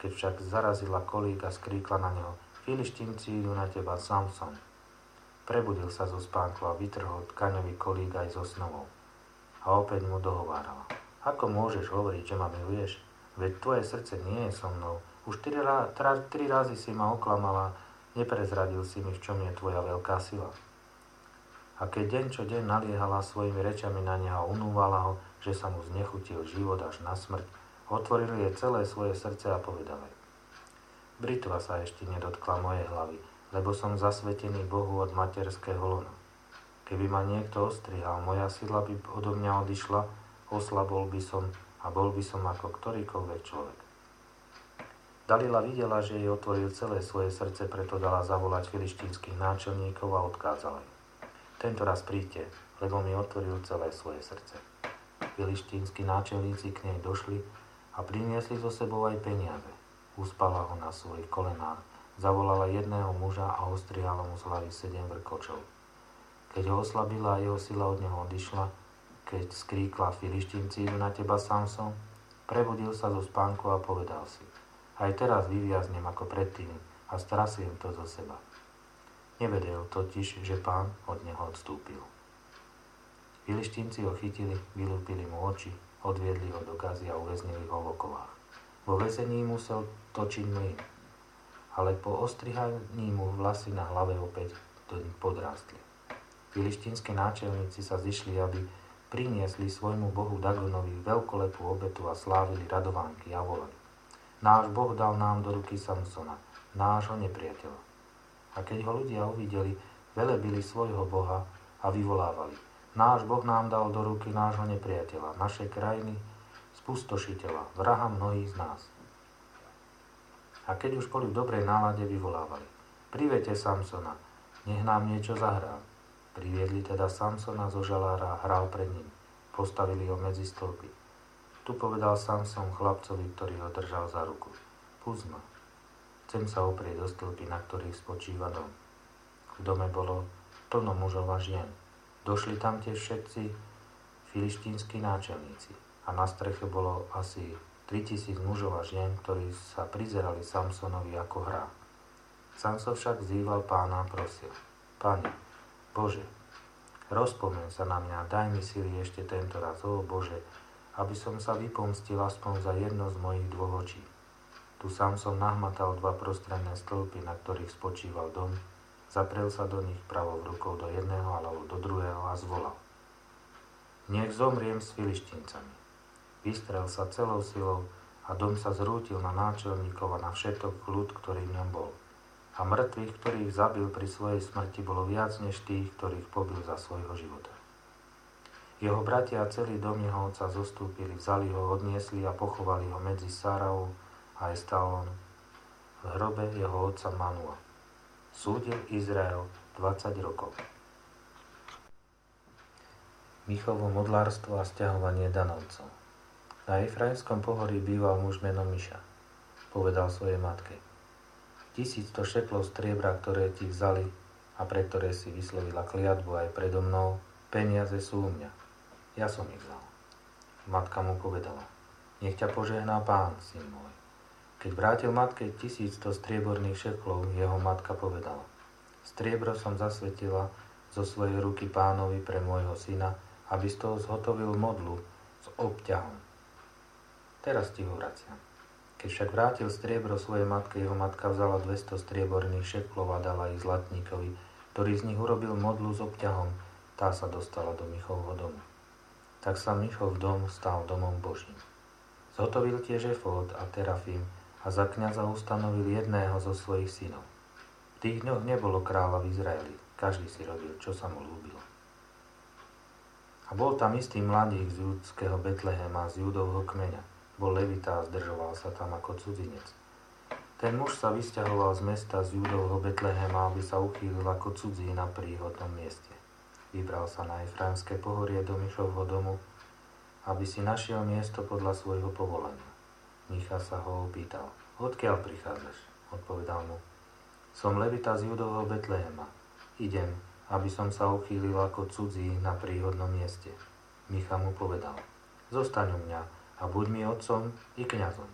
Keď však zarazila kolík a skríkla na neho: Filištínci idú na teba, Samson. Prebudil sa zo spánku a vytrhol tkaňový kolík aj so snovou. A opäť mu dohovárala: Ako môžeš hovoriť, že ma miluješ? Veď tvoje srdce nie je so mnou. Už 3 razy si ma oklamala, neprezradil si mi, v čom je tvoja veľká sila. A keď deň čo deň naliehala svojimi rečami na neho a unúvala ho, že sa mu znechutil život až na smrť, otvoril jej celé svoje srdce a povedal jej: Britva sa ešte nedotkla mojej hlavy, lebo som zasvetený Bohu od materského lona. Keby ma niekto ostrihal, moja sila by odo mňa odišla, oslabol by som a bol by som ako ktorýkoľvek človek. Dalila videla, že jej otvoril celé svoje srdce, preto dala zavolať filištínskych náčelníkov a odkázala im: Tento raz príďte, lebo mi otvoril celé svoje srdce. Filištínski náčelníci k nej došli a priniesli so sebou aj peniaze. Uspala ho na svojich kolenách, zavolala jedného muža a ostrihala mu z hlavy 7 vrkočov. Keď ho oslabila a jeho sila od neho odišla, keď skríkla: Filištínci idú na teba, Samson, prebudil sa zo spánku a povedal si: Aj teraz vyviaznem ako predtým a strasiem to zo seba. Nevedel totiž, že Pán od neho odstúpil. Filištínci ho chytili, vylúpili mu oči, odviedli ho do Gazy a uväznili ho v okovách. Vo väzení musel točiť mlyn, ale po ostrihaní mu vlasy na hlave opäť podrástli. Filištínski náčelníci sa zišli, aby priniesli svojmu bohu Dagonovi veľkolepú obetu a slávili radovánky a volali: Náš Boh dal nám do ruky Samsona, nášho nepriateľa. A keď ho ľudia uvideli, velebili svojho Boha a vyvolávali: Náš Boh nám dal do ruky nášho nepriateľa, našej krajiny, spustošiteľa, vraha mnohých z nás. A keď už boli v dobrej nálade, vyvolávali: Privedte Samsona, nech nám niečo zahrá. Priviedli teda Samsona zo žalára a hral pred ním. Postavili ho medzi stĺpy. Tu povedal Samson chlapcovi, ktorý ho držal za ruku: Pusť ma, chcem sa oprieť do stĺpy, na ktorých spočíva dom. V dome bolo plno mužov a žien. Došli tam tiež všetci filištínski náčelníci a na streche bolo asi 3000 mužov a žien, ktorí sa prizerali Samsonovi ako hrá. Samson však vzýval Pána a prosil: Pane, Bože, rozpomeň sa na mňa, daj mi sily ešte tento raz, ó Bože, aby som sa vypomstil aspoň za jedno z mojich 2 očí. Tu Samson nahmatal 2 prostredné stĺpy, na ktorých spočíval dom, zaprel sa do nich pravou rukou do jedného alebo do druhého a zvolal: Nech zomriem s Filištíncami. Vystrel sa celou silou a dom sa zrútil na náčelníkov a na všetok ľud, ktorý v ňom bol. A mŕtvych, ktorých zabil pri svojej smrti, bolo viac než tých, ktorých pobil za svojho života. Jeho bratia a celý dom jeho otca zostúpili, vzali ho, odniesli a pochovali ho medzi Sárau a Estaón v hrobe jeho otca Manua. Súdil Izrael 20 rokov. Michovo modlárstvo a sťahovanie danovcov. Na Efraimskom pohorí býval muž menom Miša. Povedal svojej matke: 1100 šeklov striebra, ktoré ti vzali a pre ktoré si vyslovila kliatbu aj predo mnou, peniaze sú u mňa. Ja som ich vzal. Matka mu povedala: Nech ťa požehná Pán, syn môj. Keď vrátil matke 1100 strieborných šeklov, jeho matka povedala: Striebro som zasvetila zo svojej ruky Pánovi pre môjho syna, aby z toho zhotovil modlu s obťahom. Teraz ti ho vraciam. Keď však vrátil striebro svojej matke, jeho matka vzala 200 strieborných šeklov a dala ich zlatníkovi, ktorý z nich urobil modlu s obťahom. Tá sa dostala do Michovho domu. Tak sa Michov dom stal domom Božím. Zhotovil tiež efód a terafím a za kňaza ustanovil jedného zo svojich synov. V tých dňoch nebolo kráľa v Izraeli, každý si robil, čo sa mu ľúbilo. A bol tam istý mladík z judského Betlehema, z Judovho kmeňa. Bol levita a zdržoval sa tam ako cudzinec. Ten muž sa vysťahoval z mesta z Judovho Betlehema, aby sa uchýlil ako cudzí na príhodnom mieste. Vybral sa na Efraimské pohorie do Michovho domu, aby si našiel miesto podľa svojho povolania. Micha sa ho opýtal: Odkiaľ prichádzaš? Odpovedal mu: Som levita z Judovho Betlehema. Idem, aby som sa uchýlil ako cudzí na príhodnom mieste. Micha mu povedal: Zostaň u mňa a buď mi otcom i kňazom.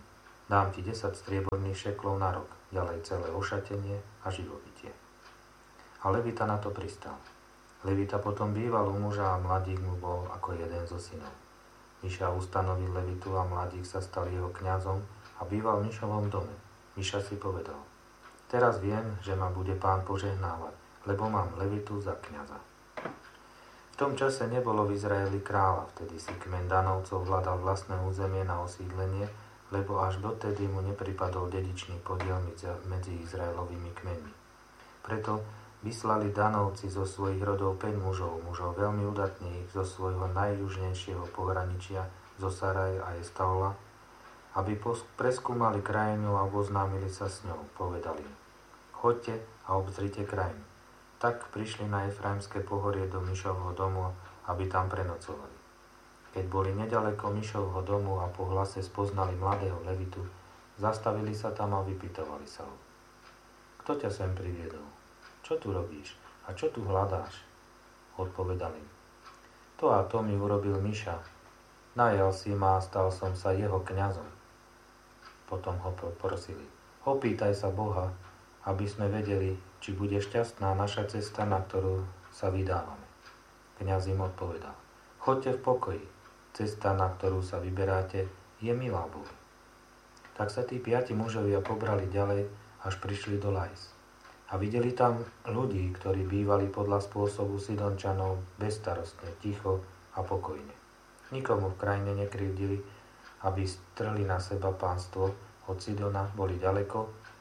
Dám ti 10 strieborných šeklov na rok, ďalej celé ošatenie a živobytie. A Levita na to pristal. Levita potom býval u muža a mladík mu bol ako jeden zo synov. Miša ustanovil Levitu a mladík sa stal jeho kňazom a býval v Mišovom dome. Miša si povedal: teraz viem, že ma bude Pán požehnávať, lebo mám Levitu za kňaza. V tom čase nebolo v Izraeli kráľa, vtedy si kmeň Danovcov hľadal vlastné územie na osídlenie, lebo až dotedy mu nepripadol dedičný podiel medzi Izraelovými kmeňmi. Preto vyslali Danovci zo svojich rodov 5 mužov veľmi udatných zo svojho najjužnejšieho pohraničia, zo Saraj a Estaola, aby preskúmali krajinu a oboznámili sa s ňou. Povedali: choďte a obzrite krajinu. Tak prišli na Efraimské pohorie do Mišovho domu, aby tam prenocovali. Keď boli nedaleko Mišovho domu a po hlase spoznali mladého Levitu, zastavili sa tam a vypytovali sa ho: kto ťa sem priviedol? Čo tu robíš? A čo tu hľadáš? Odpovedali: to a to mi urobil Miša. Najal si ma a stal som sa jeho kňazom. Potom ho prosili: opýtaj sa Boha, aby sme vedeli, či bude šťastná naša cesta, na ktorú sa vydávame. Kňaz im odpovedal: choďte v pokoji. Cesta, na ktorú sa vyberáte, je milá Bohu. Tak sa tí 5 mužovia pobrali ďalej, až prišli do Lajs. A videli tam ľudí, ktorí bývali podľa spôsobu Sidončanov bezstarostne, ticho a pokojne. Nikomu v krajine nekrivdili, aby strhli na seba pánstvo. Od Sidona boli ďaleko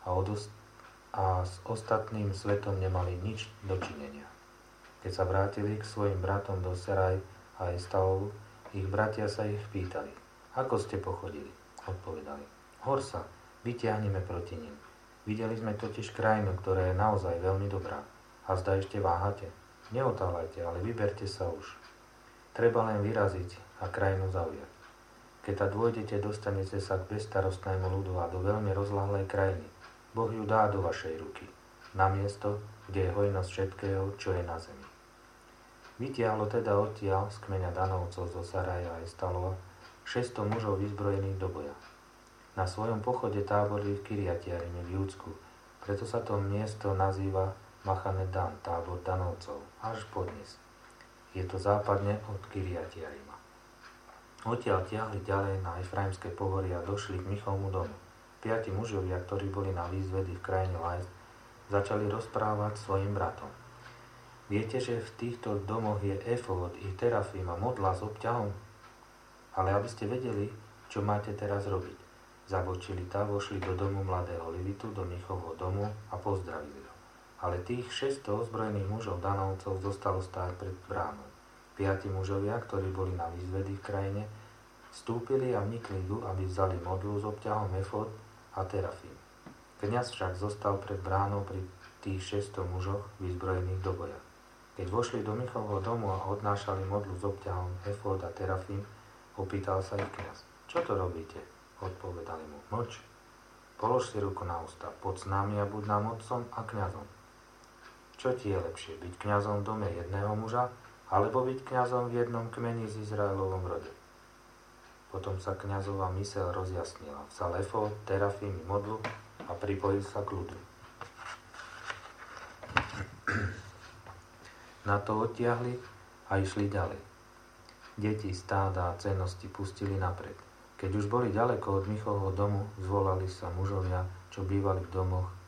a s ostatným svetom nemali nič dočinenia. Keď sa vrátili k svojim bratom do Seraj a Estaolu, ich bratia sa ich pýtali: ako ste pochodili? Odpovedali: hor sa, vytiahneme proti nim. Videli sme totiž krajinu, ktorá je naozaj veľmi dobrá. A zda ešte váhate? Neotáľajte, ale vyberte sa už. Treba len vyraziť a krajinu zaujať. Keď ta dôjdete, dostanete sa k bezstarostnému ľudu a do veľmi rozláhlej krajiny. Boh ju dá do vašej ruky, na miesto, kde je hojnosť všetkého, čo je na zemi. Vytiahlo teda odtiaľ z kmeňa Danovcov zo Saraja a Estalova 600 mužov vyzbrojených do boja. Na svojom pochode táborili v Kiriatiarime v Júdsku, preto sa to miesto nazýva Machane Dan, tábor Danovcov, až podnes. Je to západne od Kiriatiarima. Odtiaľ tiahli ďalej na Efraimské pohorie a došli k Michovmu domu. 5 mužovia, ktorí boli na výzvedy v krajine Lajs, začali rozprávať svojim bratom: viete, že v týchto domoch je efód i terafím a modla s obťahom? Ale aby ste vedeli, čo máte teraz robiť. Zabočili tam, vošli do domu mladého Levitu, do Michovho domu a pozdravili ho. Ale tých 600 ozbrojených mužov Danovcov zostalo stáť pred bránou. 5 mužovia, ktorí boli na výzvedy v krajine, vstúpili a vnikli tu, aby vzali modlu s obťahom efód a terafím. Kňaz však zostal pred bránou pri tých 600 mužoch vyzbrojených do boja. Keď vošli do Michovho domu a odnášali modlu s obťahom efód a terafím, opýtal sa ich kňaz: čo to robíte? Odpovedali mu: mlč. Polož si ruku na ústa, poď s nami a buď nám otcom a kňazom. Čo ti je lepšie, byť kňazom v dome jedného muža, alebo byť kňazom v jednom kmeni z Izraelovom rode? Potom sa kňazova myseľ rozjasnila. Vzal efód, terafím i modlu a pripojil sa k ľudu. Na to odtiahli a išli ďalej. Deti, stáda a cennosti pustili napred. Keď už boli ďaleko od Michovho domu, zvolali sa mužovia, čo bývali v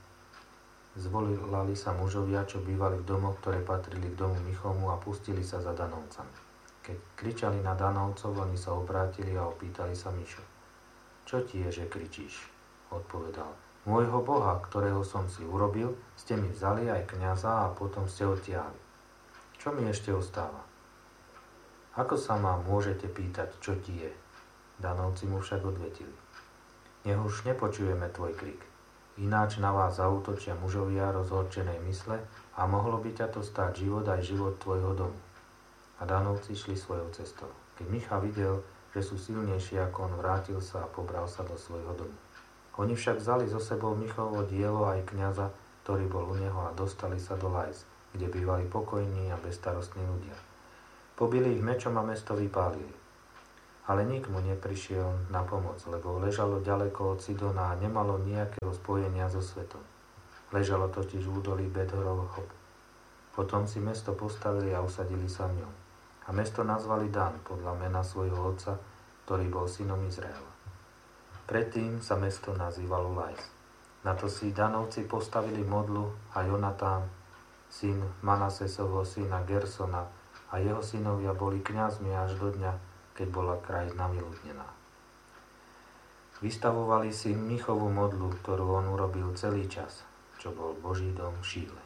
domoch, ktoré patrili k domu Michovmu, a pustili sa za Danovcami. Keď kričali na Danovcov, oni sa obrátili a opýtali sa Mišu: čo ti je, že kričíš? Odpovedal: môjho Boha, ktorého som si urobil, ste mi vzali aj kňaza a potom ste odtiahli. Čo mi ešte ostáva? Ako sa ma môžete pýtať, čo ti je? Danovci mu však odvetili: nech už nepočujeme tvoj krik. Ináč na vás zaútočia mužovia rozhorčenej mysle a mohlo by ťa to stáť život aj život tvojho domu. A Danovci šli svojou cestou. Keď Micha videl, že sú silnejší ako on, vrátil sa a pobral sa do svojho domu. Oni však vzali so sebou Michovo dielo aj kňaza, ktorý bol u neho, a dostali sa do Lajs, kde bývali pokojní a bezstarostní ľudia. Pobili ich mečom a mesto vypálili. Ale nik mu neprišiel na pomoc, lebo ležalo ďaleko od Sidona a nemalo nejakého spojenia so svetom. Ležalo totiž v údolí Bethorov Hop. Potom si mesto postavili a usadili sa v ňom. A mesto nazvali Dan podľa mena svojho otca, ktorý bol synom Izraela. Predtým sa mesto nazývalo Lajs. Na to si Danovci postavili modlu a Jonatán, syn Manasesovho syna Gersona, a jeho synovia boli kňazmi až do dňa, keď bola krajina vyľudnená. Vystavovali si Michovú modlu, ktorú on urobil celý čas, čo bol Boží dom v Šíle.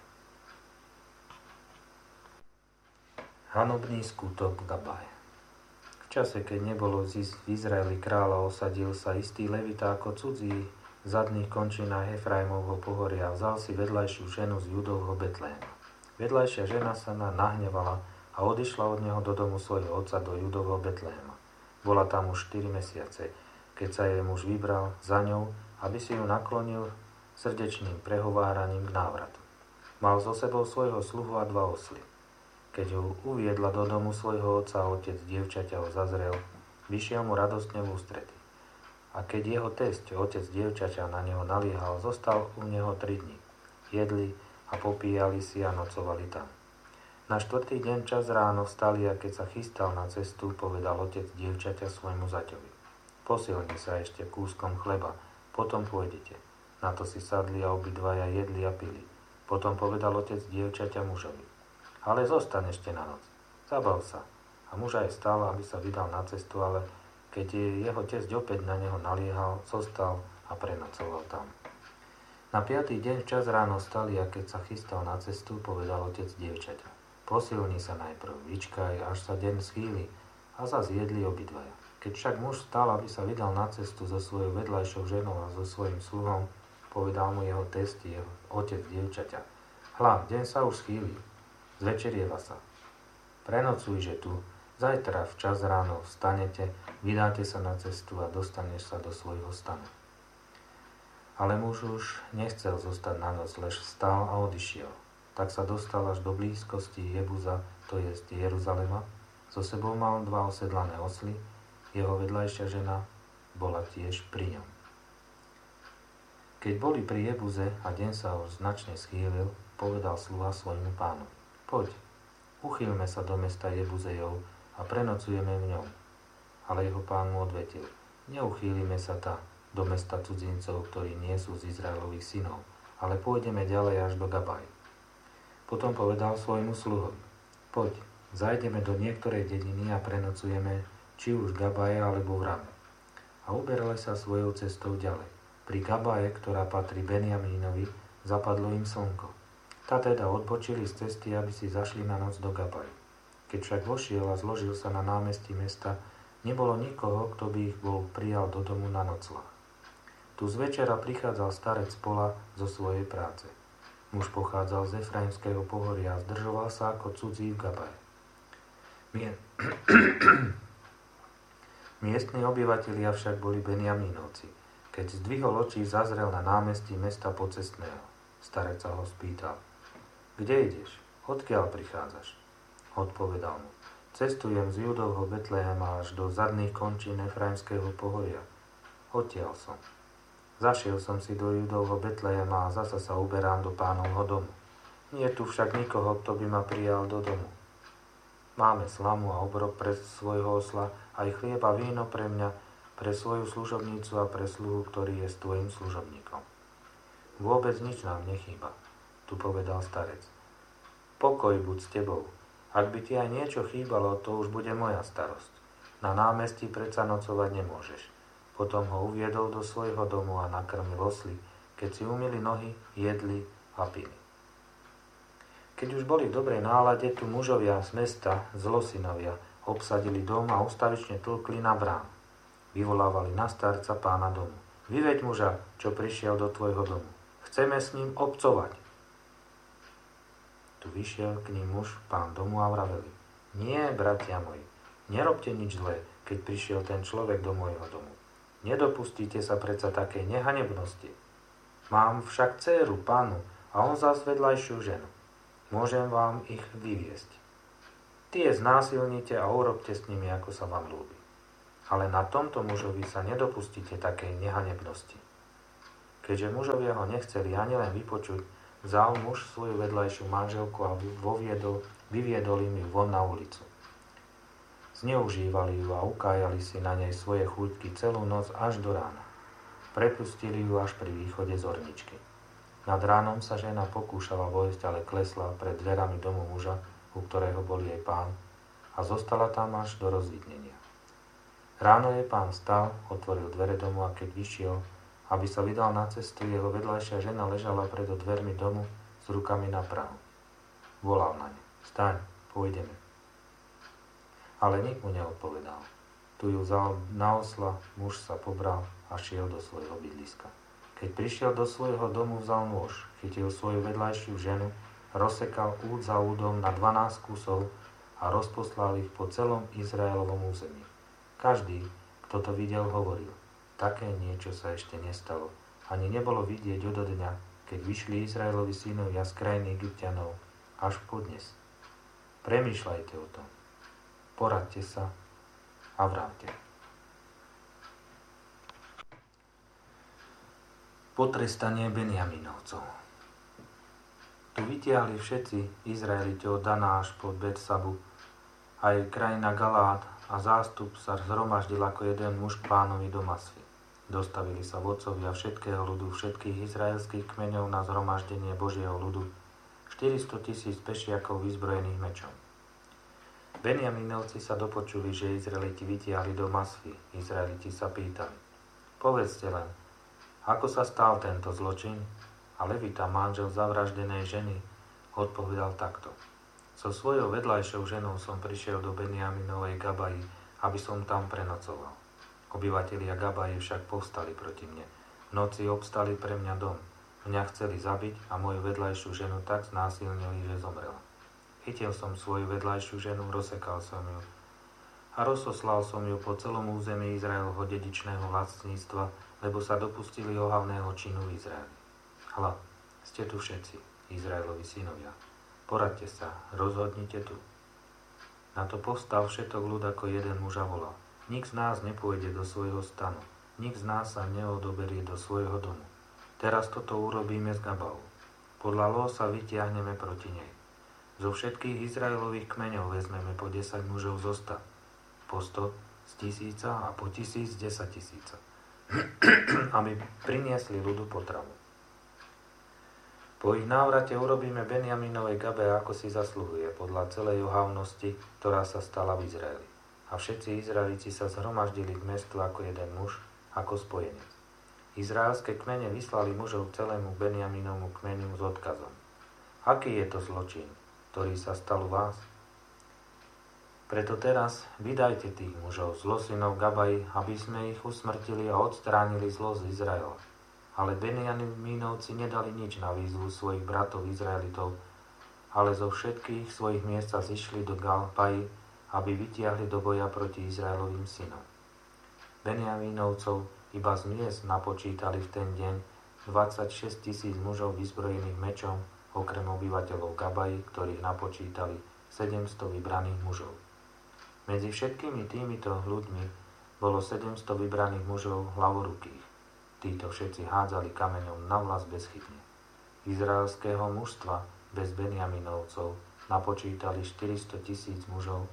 Hanobný skutok Gabaj. V čase, keď nebolo v Izraeli kráľa, osadil sa istý levita ako cudzí v zadných končinách Efraimovho pohoria a vzal si vedľajšiu ženu z Judovho Betléma. Vedľajšia žena sa nahnevala a odišla od neho do domu svojho otca do Judovho Betléma. Bola tam už 4 mesiace, keď sa jej muž vybral za ňou, aby si ju naklonil srdečným prehováraním k návratu. Mal so sebou svojho sluhu a 2 osly. Keď ho uviedla do domu svojho otca a otec dievčaťa ho zazrel, vyšiel mu radostne v ústrety. A keď jeho tesť, otec dievčaťa, na neho naliehal, zostal u neho 3 dni. Jedli a popíjali si a nocovali tam. Na 4. deň čas ráno vstali a keď sa chystal na cestu, povedal otec dievčaťa svojmu zaťovi. Posilni sa ešte kúskom chleba, potom pôjdete. Na to si sadli a obidvaja jedli a pili. Potom povedal otec dievčaťa mužovi. Ale zostaň ešte na noc. Zabav sa. A muž aj stal, aby sa vydal na cestu, ale keď jeho tesť opäť na neho naliehal, zostal a prenocoval tam. Na 5. deň čas ráno vstali a keď sa chystal na cestu, povedal otec dievčaťa. Posilni sa najprv, vyčkaj, až sa deň schýli, a zas jedli obidvaja. Keď však muž vstal, aby sa vydal na cestu so svojou vedľajšou ženou a so svojím sluhom, povedal mu jeho testi, jeho otec dievčaťa. Hľa, deň sa už schýli, zvečerieva sa. Prenocujže tu, zajtra včas ráno vstanete, vydáte sa na cestu a dostaneš sa do svojho stanu. Ale muž už nechcel zostať na noc, lež vstal a odišiel. Tak sa dostal až do blízkosti Jebuza, to jest Jeruzalema. So sebou mal 2 osedlané osly, jeho vedľajšia žena bola tiež pri ňom. Keď boli pri Jebuze a deň sa už značne schýlil, povedal sluha svojmu pánovi. Poď, uchýlme sa do mesta Jebuzejov a prenocujeme v ňom. Ale jeho pán mu odvetil. Neuchýlime sa do mesta cudzincov, ktorí nie sú z Izraelových synov, ale pôjdeme ďalej až do Gabaj. Potom povedal svojmu sluhovi, poď, zajdeme do niektorej dediny a prenocujeme, či už v Gabaje alebo v Rame. A uberali sa svojou cestou ďalej. Pri Gabaje, ktorá patrí Benjamínovi, zapadlo im slnko. Tá teda odbočili z cesty, aby si zašli na noc do Gabaje. Keď však vošiel a zložil sa na námestí mesta, nebolo nikoho, kto by ich bol prijal do domu na noclah. Tu z večera prichádzal starec pola zo svojej práce. Muž pochádzal z Efraimského pohoria a zdržoval sa ako cudzí v Gabaje. Miestni obyvatelia však boli Benjamínovci. Keď zdvihol oči, zazrel na námestí mesta pocestného. Starec sa ho spýtal. Kde ideš? Odkiaľ prichádzaš? Odpovedal mu. Cestujem z Judovho Betléma až do zadných končín Efraimského pohoria. Odtiaľ som. Zašiel som si do Judovho Betléma a zasa sa uberám do pánovho domu. Nie je tu však nikoho, kto by ma prijal do domu. Máme slamu a obrok pre svojho osla, aj chlieb a víno pre mňa, pre svoju služobnicu a pre sluhu, ktorý je s tvojim služobníkom. Vôbec nič nám nechýba, tu povedal starec. Pokoj buď s tebou. Ak by ti aj niečo chýbalo, to už bude moja starosť. Na námestí predsa nocovať nemôžeš. Potom ho uviedol do svojho domu a nakrmil osly, keď si umyli nohy, jedli a pili. Keď už boli v dobrej nálade, tu mužovia z mesta, zlosynovia, obsadili dom a ustavične tlkli na brán. Vyvolávali na starca pána domu. Vyveď muža, čo prišiel do tvojho domu. Chceme s ním obcovať. Tu vyšiel k ním muž, pán domu a vraveli. Nie, bratia moji, nerobte nič zlé, keď prišiel ten človek do môjho domu. Nedopustíte sa predsa takej nehanebnosti. Mám však dcéru, pánu, a on zás vedľajšiu ženu. Môžem vám ich vyviesť. Tie znásilnite a urobte s nimi, ako sa vám ľúbi. Ale na tomto mužovi sa nedopustíte takej nehanebnosti. Keďže mužovia ho nechceli ani len vypočuť, vzal muž svoju vedľajšiu manželku a vyviedol im ju von na ulicu. Zneužívali ju a ukájali si na nej svoje chúťky celú noc až do rána. Prepustili ju až pri východe zorničky. Nad ránom sa žena pokúšala vojsť, ale klesla pred dverami domu muža, u ktorého bol jej pán, a zostala tam až do rozvidnenia. Ráno jej pán stal, otvoril dvere domu a keď vyšiel, aby sa vydal na cestu, jeho vedľajšia žena ležala pred dvermi domu s rukami na prahu. Volal na ne. Staň, pôjdeme. Ale nik mu neodpovedal. Tu ju vzal na osla, muž sa pobral a šiel do svojho bydliska. Keď prišiel do svojho domu, vzal nôž, chytil svoju vedľajšiu ženu, rozsekal úd za údom na 12 kusov a rozposlal ich po celom Izraelovom území. Každý, kto to videl, hovoril: také niečo sa ešte nestalo. Ani nebolo vidieť od dňa, keď vyšli Izraelovi synovia z krajiny Egypťanov, až po dnes. Premýšľajte o tom. Poradte sa a vravte. Potrestanie Benjaminovcov. Tu vytiahli všetci Izraeliti od Dana až po Betsabu, aj krajina Galád, a zástup sa zhromaždil ako jeden muž k pánovi do Masvy. Dostavili sa vodcovia všetkého ľudu, všetkých izraelských kmeňov na zhromaždenie Božieho ľudu, 400 000 pešiakov vyzbrojených mečom. Benjaminovci sa dopočuli, že Izraeliti vytiahli do Masvy. Izraeliti sa pýtali: povedzte len, ako sa stal tento zločin? A Levita, manžel zavraždenej ženy, odpovedal takto: so svojou vedľajšou ženou som prišiel do Benjaminovej Gabaji, aby som tam prenocoval. Obyvatelia Gabaji však povstali proti mne. V noci obstali pre mňa dom. Mňa chceli zabiť a moju vedľajšiu ženu tak znásilnili, že zomrela. Chytil som svoju vedľajšiu ženu, rozsekal som ju a rozoslal som ju po celom území Izraelovho dedičného vlastníctva, lebo sa dopustili ohavného činu v Izraeli. Hľa, ste tu všetci, Izraelovi synovia. Poradte sa, rozhodnite tu. Na to povstal všetok ľud ako jeden muž a volal: nik z nás nepôjde do svojho stanu, nik z nás sa neodoberie do svojho domu. Teraz toto urobíme s Gabou. Podľa lô sa vytiahneme proti nej. Zo všetkých Izraelových kmeňov vezmeme po 10 mužov zo 100, po 100 z 1000 a po 1000 z 10 000, aby priniesli ľudu potravu. Po ich návrate urobíme Benjaminovej Gabe, ako si zasluhuje, podľa celej ohavnosti, ktorá sa stala v Izraeli. A všetci Izraelici sa zhromaždili k mestu ako jeden muž, ako spojenec. Izraelské kmene vyslali mužov celému Benjaminovmu kmeniu s odkazom: aký je to zločin, ktorý sa stal u vás? Preto teraz vydajte tých mužov z losynov Gabaji, aby sme ich usmrtili a odstránili zlo z Izraela. Ale Benjaminovci nedali nič na výzvu svojich bratov Izraelitov, ale zo všetkých svojich miest sa zišli do Gabaji, aby vytiahli do boja proti Izraelovým synom. Benjaminovcov iba z miest napočítali v ten deň 26 000 mužov vyzbrojených mečom, okrem obyvateľov Gabaji, ktorých napočítali 700 vybraných mužov. Medzi všetkými týmito ľuďmi bolo 700 vybraných mužov hlavorukých. Títo všetci hádzali kameňom navlas bezchybne. Izraelského mužstva bez Benjaminovcov napočítali 400 000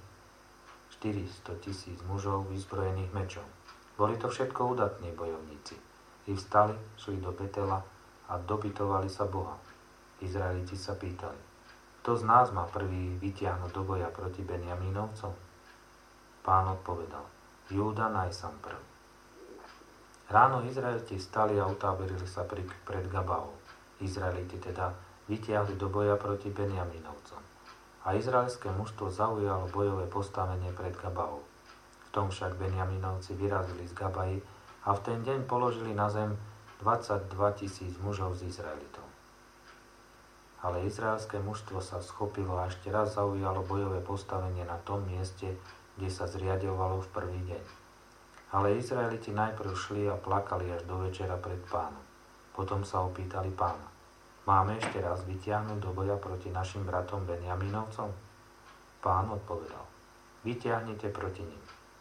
mužov vyzbrojených mečom. Boli to všetko udatní bojovníci. I vstali, šli do Betela a dopytovali sa Boha. Izraeliti sa pýtali: kto z nás má prvý vytiahnuť do boja proti Benjaminovcom? Pán odpovedal: Júda najsam prv. Ráno Izraeliti vstali a utáborili sa pred Gabaou. Izraeliti teda vytiahli do boja proti Benjaminovcom. A izraelské mužstvo zaujalo bojové postavenie pred Gabaou. V tom však Benjaminovci vyrazili z Gabaji a v ten deň položili na zem 22 000 mužov z Izraelitov. Ale izraelské mužstvo sa schopilo a ešte raz zaujalo bojové postavenie na tom mieste, kde sa zriaďovalo v prvý deň. Ale Izraeliti najprv šli a plakali až do večera pred Pánom. Potom sa opýtali Pána: máme ešte raz vytiahnuť do boja proti našim bratom Benjaminovcom? Pán odpovedal: vytiahnite proti nim.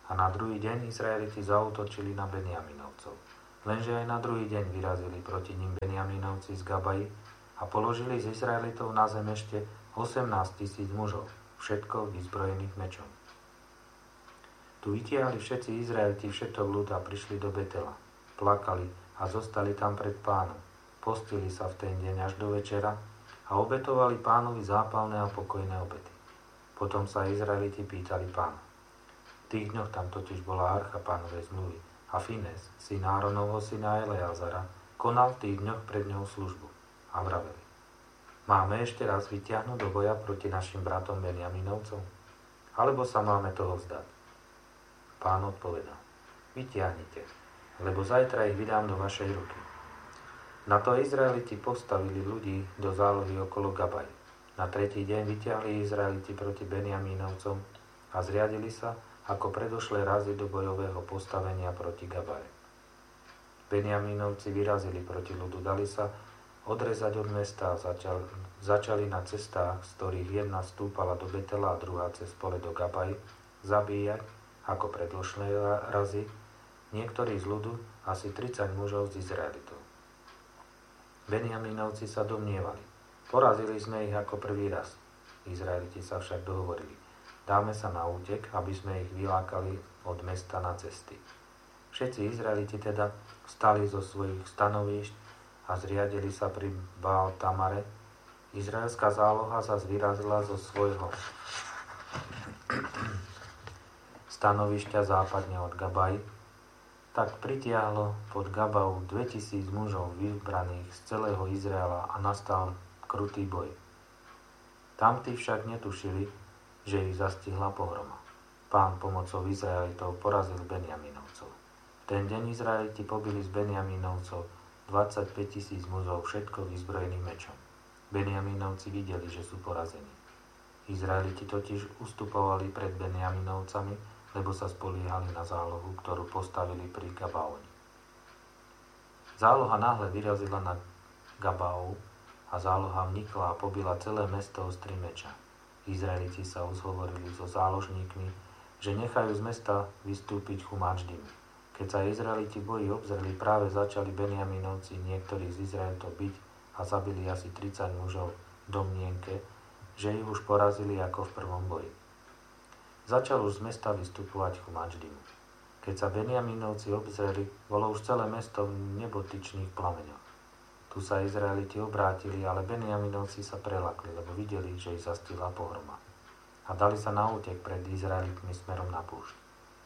A na druhý deň Izraeliti zaútočili na Benjaminovcov. Lenže aj na druhý deň vyrazili proti ním Benjaminovci z Gabai a položili z Izraelitov na zem ešte 18 000 mužov, všetko vyzbrojených mečom. Tu vytiahli všetci Izraeliti všetok ľud a prišli do Betela. Plakali a zostali tam pred Pánom. Postili sa v ten deň až do večera a obetovali Pánovi zápalné a pokojné obety. Potom sa Izraeliti pýtali Pána. V tých dňoch tam totiž bola archa Pánovej zmluvy a Fines, syn Áronovho syna Eleazara, konal v tých dňoch pred ňou službu. A vraveli: Máme ešte raz vyťahnuť do boja proti našim bratom Benjaminovcom? Alebo sa máme toho vzdať? Pán odpovedal: Vyťahnite, lebo zajtra ich vydám do vašej ruky. Na to Izraeliti postavili ľudí do zálohy okolo Gabaj. Na tretí deň vyťahli Izraeliti proti Benjamínovcom a zriadili sa ako predošlé razy do bojového postavenia proti Gabaje. Benjamínovci vyrazili proti ľudu, dali sa odrezať od mesta a začali na cestách, z ktorých jedna stúpala do Betela a druhá cez pole do Gabaj, zabíjať ako predložné razy niektorí z ľudu, asi 30 mužov z Izraelitov. Benjamínovci sa domnievali: Porazili sme ich ako prvý raz. Izraeliti sa však dohovorili: Dáme sa na útek, aby sme ich vylákali od mesta na cesty. Všetci Izraeliti teda vstali zo svojich stanovíšť a zriadili sa pri Baal Tamare. Izraelská záloha sa vyrazila zo svojho stanovišťa západne od Gabaj, tak pritiahlo pod Gabau 2000 mužov vybraných z celého Izraela a nastal krutý boj. Tamtí však netušili, že ich zastihla pohroma. Pán pomocou Izraelitov porazil Benjamínovcov. V ten deň Izraeliti pobili z Benjamínovcov 25 000 mužov, všetko vyzbrojených mečom. Benjamínovci videli, že sú porazení. Izraeliti totiž ustupovali pred Benjamínovcami, lebo sa spoliehali na zálohu, ktorú postavili pri Gabaoni. Záloha náhle vyrazila na Gabau a záloha vnikla a pobila celé mesto ostrým meča. Izraeliti sa uzhovorili so záložníkmi, že nechajú z mesta vystúpiť chumáč dymu. Keď sa Izraeliti v boji obzreli, práve začali Benjamínovci niektorých z Izraelitov byť a zabili asi 30 mužov v domnienke, že ich už porazili ako v prvom boji. Začal už z mesta vystupovať chumáč dymu. Keď sa Benjamínovci obzreli, bolo už celé mesto v nebotyčných plameňoch. Tu sa Izraeliti obrátili, ale Benjamínovci sa prelakli, lebo videli, že ich zastihla pohroma. A dali sa na útek pred Izraelitmi smerom na púšť.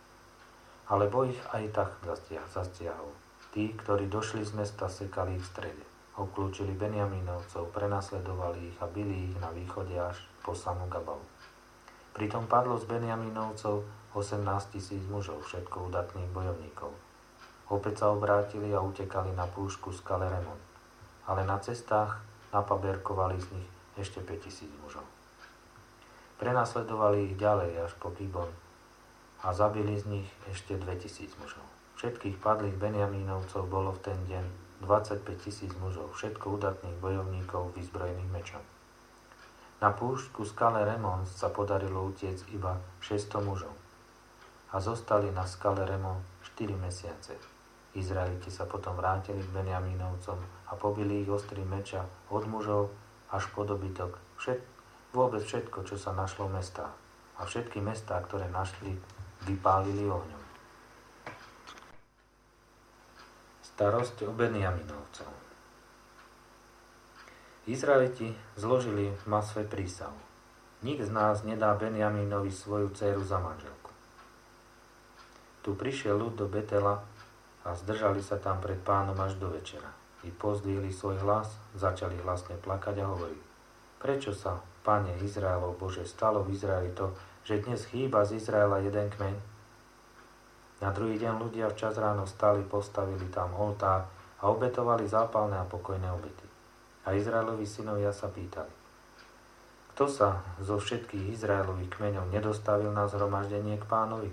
Ale boj ich aj tak zastiahol. Tí, ktorí došli z mesta, sekali ich v strede. Obklúčili Benjamínovcov, prenasledovali ich a bili ich na východe až po samú Gabau. Pritom padlo z Benjamínovcov 18 000 mužov, všetko udatných bojovníkov. Opäť sa obrátili a utekali na púšku skale Remon. Ale na cestách napaberkovali z nich ešte 5000 mužov. Prenasledovali ich ďalej až po Gibon a zabili z nich ešte 2000 mužov. Všetkých padlých Benjamínovcov bolo v ten deň 25 000 mužov, všetko udatných bojovníkov vyzbrojených mečom. Na púšť ku skale Remon sa podarilo utiec iba 600 mužov a zostali na skale Remon 4 mesiace. Izraeliti sa potom vrátili k Benjamínovcom a pobili ich ostrým meča od mužov až po dobytok, vôbec všetko, čo sa našlo v mestách. A všetky mestá, ktoré našli, vypálili ohňom. Starosť o Benjamínovcov. Izraeliti zložili v Masve prísahu: Nik z nás nedá Benjamínovi svoju dcéru za manželku. Tu prišiel ľud do Betela a zdržali sa tam pred Pánom až do večera. I pozdvihli svoj hlas, začali hlasne plakať a hovoriť: Prečo sa, Pane Izraelov Bože, stalo v Izraeli to, že dnes chýba z Izraela jeden kmeň? Na druhý deň ľudia včas ráno stali, postavili tam oltár a obetovali zápalné a pokojné obety. A Izraelovi synovia sa pýtali: Kto sa zo všetkých Izraelových kmeňov nedostavil na zhromaždenie k Pánovi?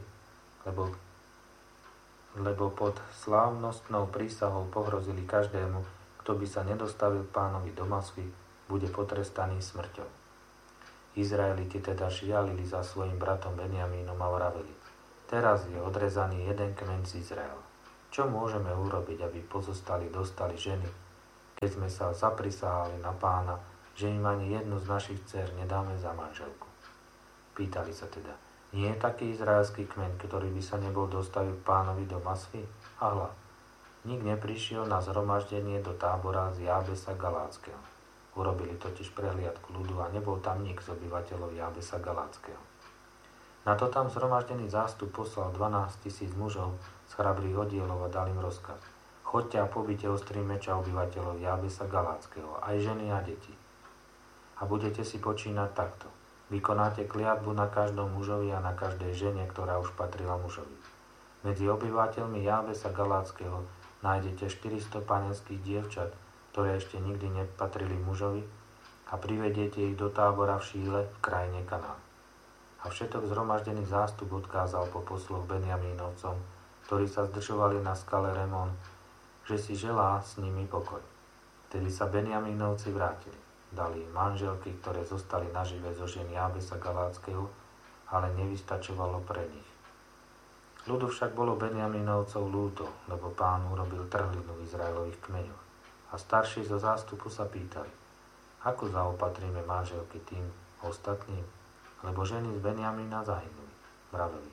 Lebo pod slávnostnou prísahou pohrozili každému, kto by sa nedostavil k Pánovi do Masvy, bude potrestaný smrťou. Izraeliti teda šialili za svojim bratom Benjamínom a vraveli: Teraz je odrezaný jeden kmeň z Izraela. Čo môžeme urobiť, aby pozostali dostali ženy, keď sme sa zaprisahali na Pána, že im ani jednu z našich dcér nedáme za manželku? Pýtali sa teda, nie je taký izraelský kmeň, ktorý by sa nebol dostavil Pánovi do Masvy? A hľa, nik neprišiel na zhromaždenie do tábora z Jábesa Galátskeho. Urobili totiž prehliadku ľudu a nebol tam nik z obyvateľov Jábesa Galátskeho. Na to tam zhromaždený zástup poslal 12 000 mužov z chrabrých oddielov a dal im rozkaz. Choďte a pobite ostrý meča obyvateľov Jábesa Galátskeho, aj ženy a deti. A budete si počínať takto. Vykonáte kliatbu na každom mužovi a na každej žene, ktorá už patrila mužovi. Medzi obyvateľmi Jábesa Galátskeho nájdete 400 panenských dievčat, ktoré ešte nikdy nepatrili mužovi, a privediete ich do tábora v Šíle v krajine Kanán. A všetok zhromaždený zástup odkázal po posloch Benjamínovcom, ktorí sa zdržovali na skale Remón, že si želá s nimi pokoj. Vtedy sa Benjamínovci vrátili. Dali im manželky, ktoré zostali nažive zo žien Jábesa Galátskeho, ale nevystačovalo pre nich. Ľudu však bolo Benjamínovcov ľúto, lebo Pán urobil trhlinu v Izraelových kmeňoch. A starší zo zástupu sa pýtali, ako zaopatríme manželky tým ostatným, lebo ženy z Benjamína zahynuli. Vraveli,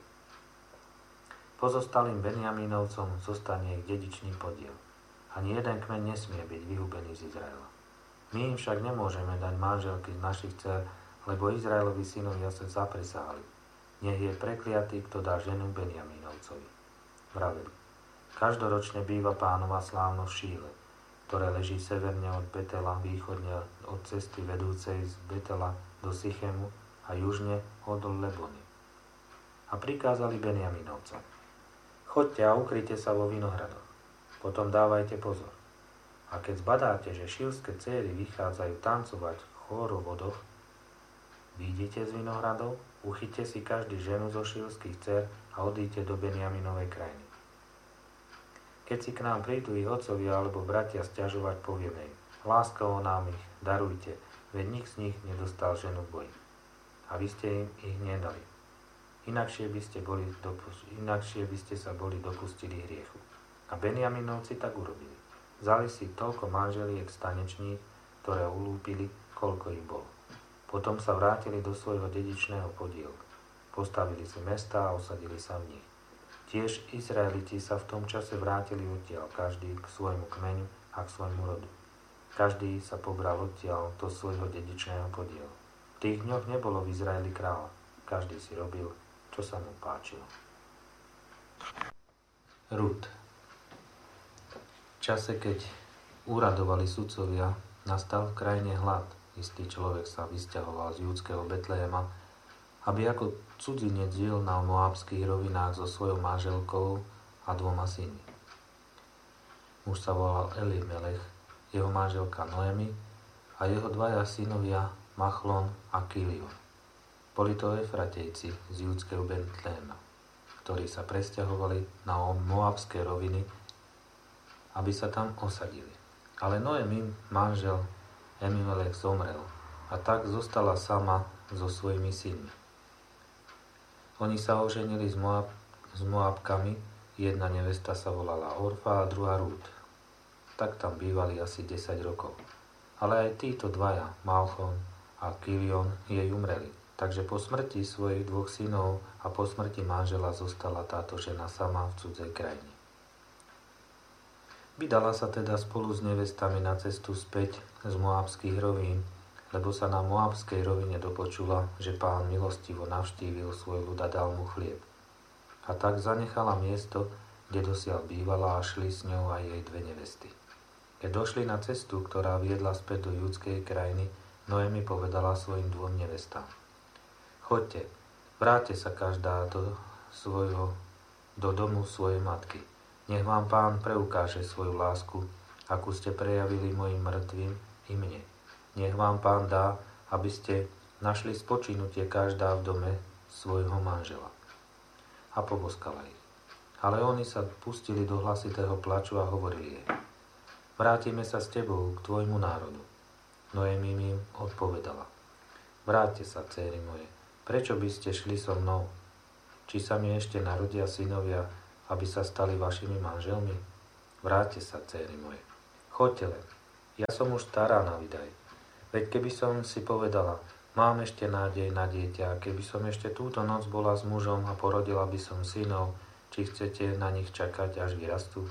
pozostalým Benjamínovcom zostane ich dedičný podiel. Ani jeden kmeň nesmie byť vyhubený z Izraela. My im však nemôžeme dať manželky z našich dcér, lebo Izraelovi synovia sa zaprisahali. Nech je prekliatý, kto dá ženu Benjamínovcovi. Vraveli, každoročne býva Pánova slávnosť v Šíle, ktoré leží severne od Betela, východne od cesty vedúcej z Betela do Sychemu a južne od Lebony. A prikázali Benjamínovcom, choďte a ukryte sa vo vinohradoch, potom dávajte pozor. A keď zbadáte, že šílske céry vychádzajú tancovať v chórovodoch, výjdite z vinohradov, uchyťte si každý ženu zo šílskych dcér a odíďte do Benjaminovej krajiny. Keď si k nám prídu ich otcovia alebo bratia sťažovať, povieme im, láskavo nám ich, darujte, veď nik z nich nedostal ženu v boji. A vy ste im ich nedali. Inakšie by ste sa boli dopustili hriechu. A Benjaminovci tak urobili. Vzali si toľko manželiek z tanečníc, ktoré ulúpili, koľko ich bolo. Potom sa vrátili do svojho dedičného podielu. Postavili si mestá a osadili sa v nich. Tiež Izraeliti sa v tom čase vrátili odtiaľ, každý k svojmu kmeňu a k svojmu rodu. Každý sa pobral odtiaľ do svojho dedičného podielu. V tých dňoch nebolo v Izraeli kráľa. Každý si robil, čo sa mu páčilo. Rút. V čase, keď úradovali sudcovia, nastal v krajine hlad. Istý človek sa vysťahoval z júdskeho Betlehema, aby ako cudzinec žil na moábskych rovinách so svojou manželkou a 2 synmi. Muž sa volal Elimelech, jeho manželka Noemi a jeho 2 synovia Machlon a Kilion. Boli to Efratejci z júdskeho Betlehema, ktorí sa presťahovali na moábske roviny, aby sa tam osadili. Ale Noemi, manžel Elimelech, zomrel a tak zostala sama so svojimi synmi. Oni sa oženili s Moabkami, jedna nevesta sa volala Orfa a druhá Rút. Tak tam bývali asi 10 rokov. Ale aj títo 2, Machlon a Kilion, jej umreli. Takže po smrti svojich 2 synov a po smrti manžela zostala táto žena sama v cudzej krajine. Vydala sa teda spolu s nevestami na cestu späť z moábskych rovín, lebo sa na moábskej rovine dopočula, že Pán milostivo navštívil svoj ľud a dal mu chlieb. A tak zanechala miesto, kde dosiaľ bývala, a šli s ňou aj jej 2 nevesty. Keď došli na cestu, ktorá viedla späť do judskej krajiny, Noemi povedala svojim 2 nevestám: Choďte, vráťte sa každá do domu svojej matky. Nech vám Pán preukáže svoju lásku, akú ste prejavili mojim mŕtvým i mne. Nech vám Pán dá, aby ste našli spočinutie každá v dome svojho manžela. A poboskala ich. Ale oni sa pustili do hlasitého plaču a hovorili jej: Vrátime sa s tebou k tvojmu národu. Noemi im odpovedala: Vráťte sa, dcéry moje, prečo by ste šli so mnou? Či sa mi ešte narodia synovia, aby sa stali vašimi manželmi? Vráťte sa, céry moje. Choďte len. Ja som už stará na vydaj. Veď keby som si povedala, mám ešte nádej na dieťa, keby som ešte túto noc bola s mužom a porodila by som synov, či chcete na nich čakať, až vyrastú?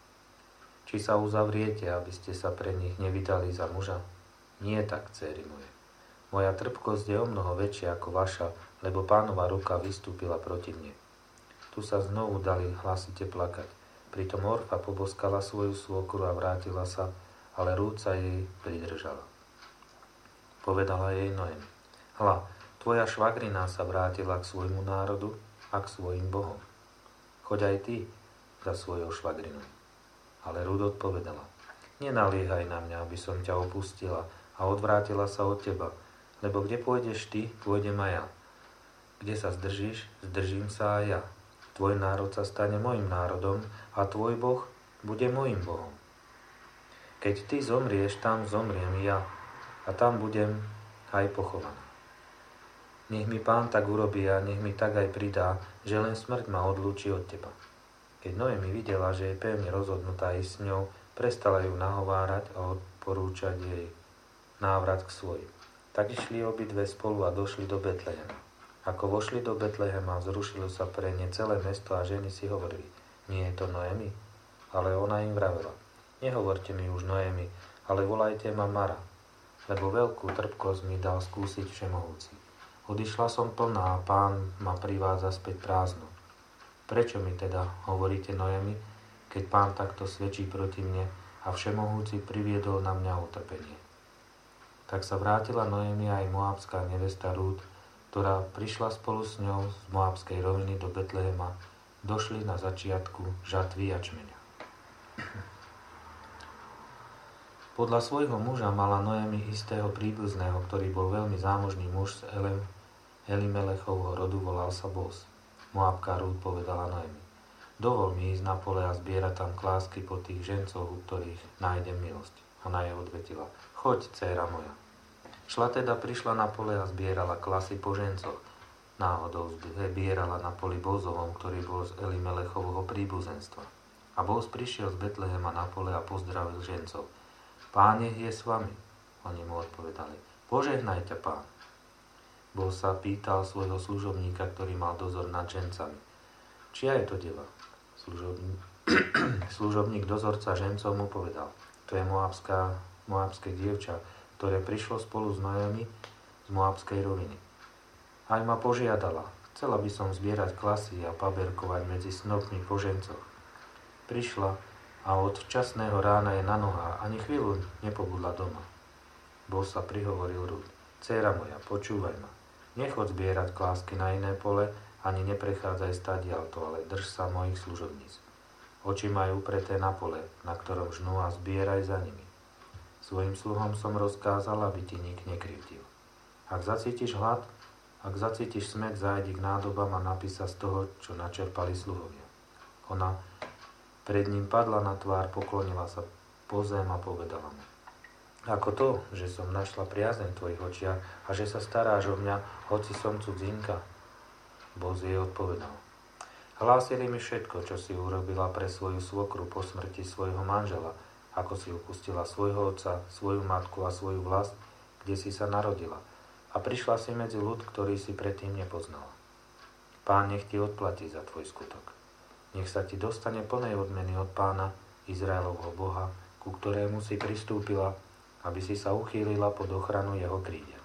Či sa uzavriete, aby ste sa pre nich nevydali za muža? Nie tak, céry moje. Moja trpkosť je omnoho väčšia ako vaša, lebo Pánova ruka vystúpila proti mne. Tu sa znovu dali hlasite plakať. Pritom Orfa poboskala svoju svokru a vrátila sa, ale Rút sa jej pridržala. Povedala jej Noemi: Hľa, tvoja švagrina sa vrátila k svojmu národu a k svojim bohom. Choď aj ty za svojou švagrinou. Ale Rút odpovedala: Nenaliehaj na mňa, aby som ťa opustila a odvrátila sa od teba, lebo kde pôjdeš ty, pôjdem aj ja. Kde sa zdržíš, zdržím sa aj ja. Tvoj národ sa stane mojim národom a tvoj Boh bude mojim Bohom. Keď ty zomrieš, tam zomriem ja a tam budem aj pochovaná. Nech mi Pán tak urobí a nech mi tak aj pridá, že len smrť ma odlúči od teba. Keď Noemi videla, že je pevne rozhodnutá ísť s ňou, prestala ju nahovárať a odporúčať jej návrat k svojim. Tak išli obidve spolu a došli do Betlehema. Ako vošli do Betlehema, vzrušilo sa pre ne celé mesto a ženy si hovorili: Nie je to Noemi? Ale ona im vravela: Nehovorte mi už Noemi, ale volajte ma Mara, lebo veľkú trpkosť mi dal skúsiť Všemohúci. Odišla som plná a Pán ma privádza späť prázdnu. Prečo mi teda hovoríte Noemi, keď Pán takto svedčí proti mne a Všemohúci priviedol na mňa utrpenie? Tak sa vrátila Noemi aj moabská nevesta Rút, ktorá prišla spolu s ňou z moabskej roviny do Betlehema, došli na začiatku žatvy jačmeňa. Podľa svojho muža mala Noemi istého príbuzného, ktorý bol veľmi zámožný muž z Elimelechovho rodu, volal sa Boz. Moabká Rút povedala Noemi: Dovol mi ísť na pole a zbierať tam klásky po tých žencoch, u ktorých nájdem milosť. Ona jej odvetila: Choď, dcéra moja. Šla teda, prišla na pole a zbierala klasy po žencoch. Náhodou zbierala na poli Bozovom, ktorý bol z Elimelechovho príbuzenstva. A Boz prišiel z Betlehema na pole a pozdravil žencov. Pán nech je s vami. Oni mu odpovedali: Požehnaj ťa, Pán. Boz sa pýtal svojho služobníka, ktorý mal dozor nad žencami: Čia je to deva? Služobník dozorca žencov mu povedal: To je moabské dievča, ktoré prišlo spolu s Noemi z moabskej roviny. Aj ma požiadala: Chcela by som zbierať klasy a paberkovať medzi snopmi po žencoch. Prišla a od včasného rána je na nohách, ani chvíľu nepobudla doma. Boz sa prihovoril Rút: Dcéra moja, počúvaj ma. Nechoď zbierať klásky na iné pole, ani neprechádzaj stadiaľto, ale drž sa mojich služobníc. Oči majú upreté na pole, na ktorom žnú, a zbieraj za nimi. Svojim sluhom som rozkázal, aby ti nik nekrivdil. Ak zacítiš hlad, ak zacítiš smäd, zájdi k nádobám a napí sa z toho, čo načerpali sluhovia. Ona pred ním padla na tvár, poklonila sa po zem a povedala mu: Ako to, že som našla priazeň v tvojich očiach a že sa staráš o mňa, hoci som cudzinka? Boz jej odpovedal: Hlásili mi všetko, čo si urobila pre svoju svokru po smrti svojho manžela, ako si opustila svojho otca, svoju matku a svoju vlast, kde si sa narodila, a prišla si medzi ľud, ktorý si predtým nepoznala. Pán nech ti odplatí za tvoj skutok. Nech sa ti dostane plnej odmeny od Pána, Izraelovho Boha, ku ktorému si pristúpila, aby si sa uchýlila pod ochranu jeho krídel.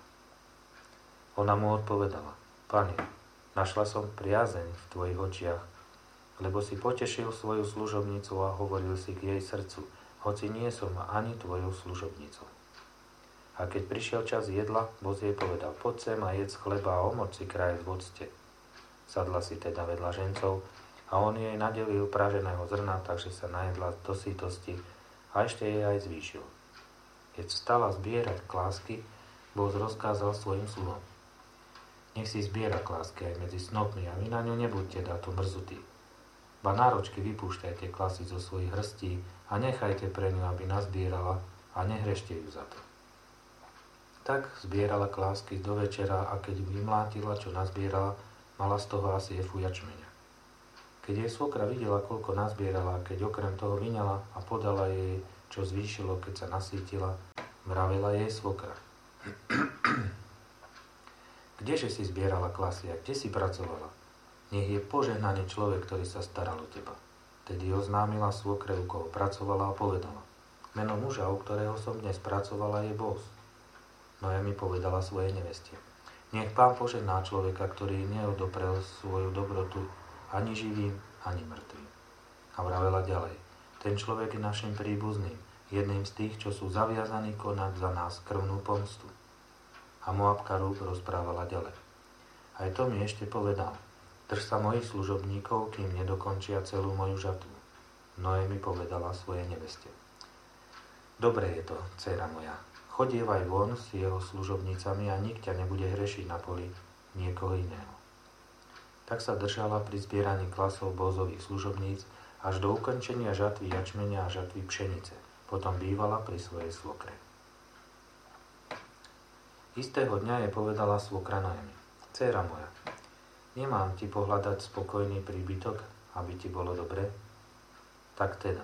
Ona mu odpovedala: Pane, našla som priazeň v tvojich očiach, lebo si potešil svoju služobnicu a hovoril si k jej srdcu, hoci nie som ani tvojou služobnicou. A keď prišiel čas jedla, Boz jej povedal: Poď sem a jedz chleba a omoč si kraje v octe. Sadla si teda vedľa žencov a on jej nadelil praženého zrna, takže sa najedla do sytosti a ešte jej aj zvýšil. Keď stala zbierať klásky, Boz rozkázal svojim sluhom: Nech si zbiera klásky aj medzi snopmi a vy na ňu nebuďte dáto mrzutí. Ba náročky vypúšťajte klasy zo svojich hrstí a nechajte pre ňu, aby nazbierala, a nehrešte ju za to. Tak zbierala klásky do večera, a keď vymlátila, čo nazbierala, Mala z toho asi efu jačmeňa. Keď jej svokra videla, koľko nazbierala, keď okrem toho vyňala a podala jej, čo zvýšilo, keď sa nasýtila, vravela jej svokra. Kdeže si zbierala klasy a kde si pracovala? Nech je požehnaný človek, ktorý sa staral o teba. Tedy oznámila svokre, u koho pracovala a povedala. Meno muža, u ktorého som dnes pracovala, je Boz. Noemi povedala svojej neveste. Nech Pán požehná človeka, ktorý neodoprel svoju dobrotu ani živým, ani mŕtvým. A vravela ďalej. Ten človek je našim príbuzným, jedným z tých, čo sú zaviazaní konať za nás krvnú pomstu. A Moabka Rút rozprávala ďalej. Aj to mi ešte povedal. Drž sa mojich služobníkov, kým nedokončia celú moju žatvu. Noemi povedala svojej neveste. Dobre je to, dcéra moja. Chodievaj von s jeho služobnicami a nik ťa nebude hrešiť na poli niekoho iného. Tak sa držala pri zbieraní klasov Bózových služobníc až do ukončenia žatvy jačmenia a žatvy pšenice. Potom bývala pri svojej svokre. Istého dňa jej povedala svokra Noemi. Dcéra moja, nemám ti pohľadať spokojný príbytok, aby ti bolo dobre? Tak teda.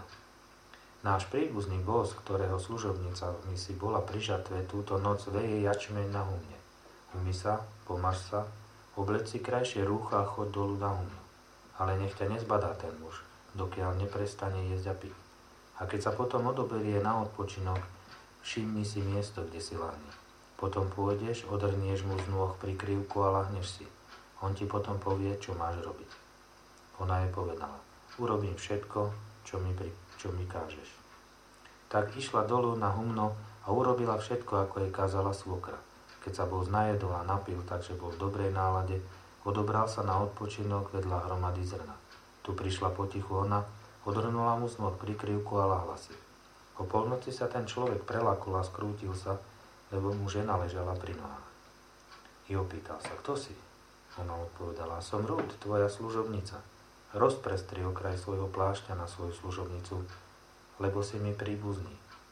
Náš príbuzný Bóz, ktorého služobnica mi si bola pri žatve, túto noc veje jačmeň na humne. Umy sa, pomaž sa, obleď si krajšie rúcha a choď dolu na humno. Ale nech ťa nezbadá ten muž, dokiaľ neprestane jesť a piť. A keď sa potom odoberie na odpočinok, všimni si miesto, kde si lahne. Potom pôjdeš, odrnieš mu z nôh prikrývku a lahneš si. On ti potom povie, čo máš robiť. Ona jej povedala, urobím všetko, čo mi kážeš. Tak išla dolu na humno a urobila všetko, ako jej kázala svokra. Keď sa Bóz najedol a napil, takže bol v dobrej nálade, odobral sa na odpočinok vedľa hromady zrna. Tu prišla potichu ona, odhrnula mu z nôh prikrývku a lahla si. O polnoci sa ten človek prelakol a skrútil sa, lebo mu žena ležala pri nohách. I opýtal sa, kto si? Ona odpovedala, som Rút, tvoja služobnica. Rozprestri okraj svojho plášťa na svoju služobnicu, lebo si mi príbuzný.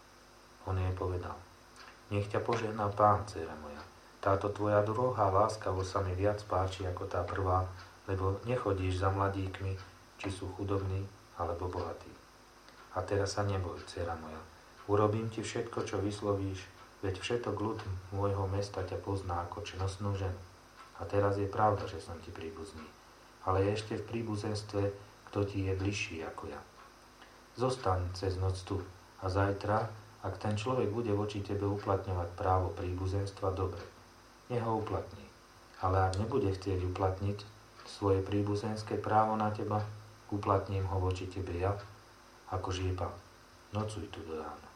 On jej povedal, nech ťa požehná Pán, dcéra moja. Táto tvoja druhá láskavosť sa mi viac páči ako tá prvá, lebo nechodíš za mladíkmi, či sú chudobní alebo bohatí. A teraz sa neboj, dcéra moja. Urobím ti všetko, čo vyslovíš, veď všetok ľud môjho mesta ťa pozná ako čnostnú ženu. A teraz je pravda, že som ti príbuzný. Ale je ešte v príbuzenstve, kto ti je bližší ako ja. Zostaň cez noc tu a zajtra, ak ten človek bude voči tebe uplatňovať právo príbuzenstva, dobre. Nech ho uplatní. Ale ak nebude chcieť uplatniť svoje príbuzenské právo na teba, uplatním ho voči tebe ja, ako žije Pán. Nocuj tu do rána.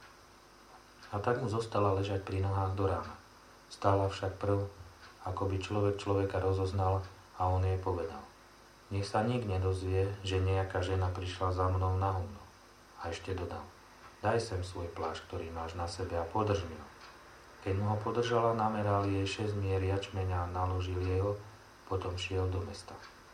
A tak mu zostala ležať pri nohách do rána. Stála však prv, ako by človek človeka rozoznal a on jej povedal. Nech sa nik nedozvie, že nejaká žena prišla za mnou na humno. A ešte dodal. Daj sem svoj plášť, ktorý máš na sebe a podrž mi ho. Keď mu ho podržala, nameral jej 6 mier jačmeňa a naložil jeho, potom šiel do mesta.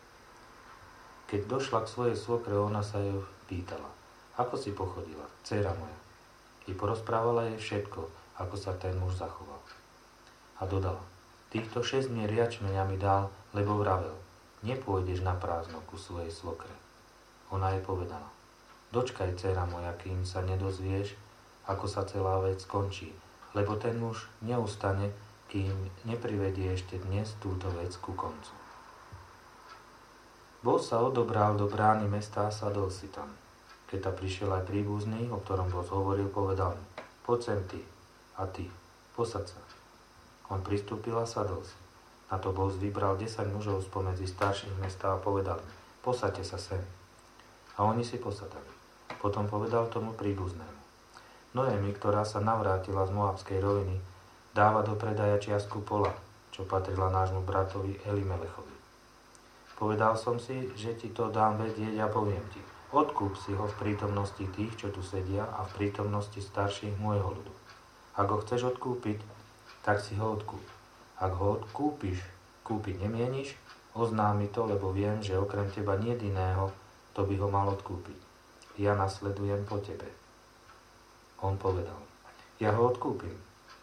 Keď došla k svojej svokre, ona sa ju pýtala. Ako si pochodila, dcéra moja? I porozprávala jej všetko, ako sa ten muž zachoval. A dodala. Týchto 6 mier jačmeňa mi dal, lebo vravel. Nepôjdeš na prázdno ku svojej svokre. Ona jej povedala. Dočkaj, dcéra moja, kým sa nedozvieš, ako sa celá vec skončí, lebo ten muž neustane, kým neprivedie ešte dnes túto vec ku koncu. Bóz sa odobral do brány mesta a sadol si tam. Keď ta prišiel aj príbuzný, o ktorom Bóz hovoril, povedal mu, poď sem ty a ty, posad sa. On pristúpil a sadol si. Na to Bóz vybral 10 mužov spomedzi starších mesta a povedal im, posaďte sa sem. A oni si posadali. Potom povedal tomu príbuznému. Noemi, ktorá sa navrátila z Moabskej roviny, dáva do predaja čiastku pola, čo patrila nášmu bratovi Elimelechovi. Povedal som si, že ti to dám vedieť a poviem ti. Odkúp si ho v prítomnosti tých, čo tu sedia a v prítomnosti starších môjho ľudu. Ak ho chceš odkúpiť, tak si ho odkúp. Ak ho kúpiť nemieníš, oznám mi to, lebo viem, že okrem teba nie iného, to by ho mal odkúpiť. Ja nasledujem po tebe. On povedal, ja ho odkúpim.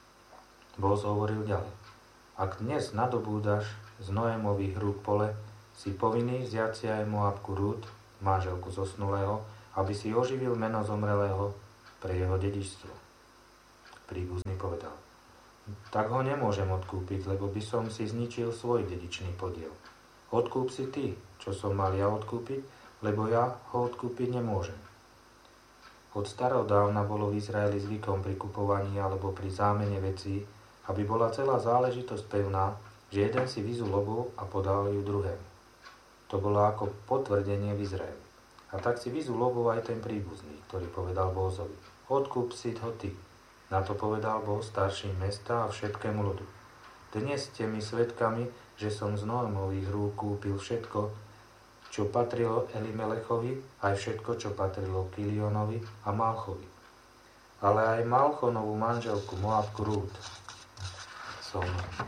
Bóz hovoril ďalej. Ak dnes nadobúdaš z Noémových rúk pole, si povinný vziať si aj Moabku Rút, manželku zosnulého, aby si oživil meno zomrelého pre jeho dedičstvo. Príbuzný povedal: tak ho nemôžem odkúpiť, lebo by som si zničil svoj dedičný podiel. Odkúp si ty, čo som mal ja odkúpiť, lebo ja ho odkúpiť nemôžem. Od starodávna bolo v Izraeli zvykom pri kupovaní alebo pri zámene vecí, aby bola celá záležitosť pevná, že jeden si vyzul lobou a podal ju druhému. To bolo ako potvrdenie v Izraeli. A tak si vyzul lobou aj ten príbuzný, ktorý povedal Bózovi: odkúp si ho ty. Na to povedal Boh starším mesta a všetkému ľudu: dnes ste mi svedkami, že som z Noémových rúk kúpil všetko, čo patrilo Elimelechovi, aj všetko, čo patrilo Kilionovi a Malchovi. Ale aj Malchonovú manželku Moabku Rút som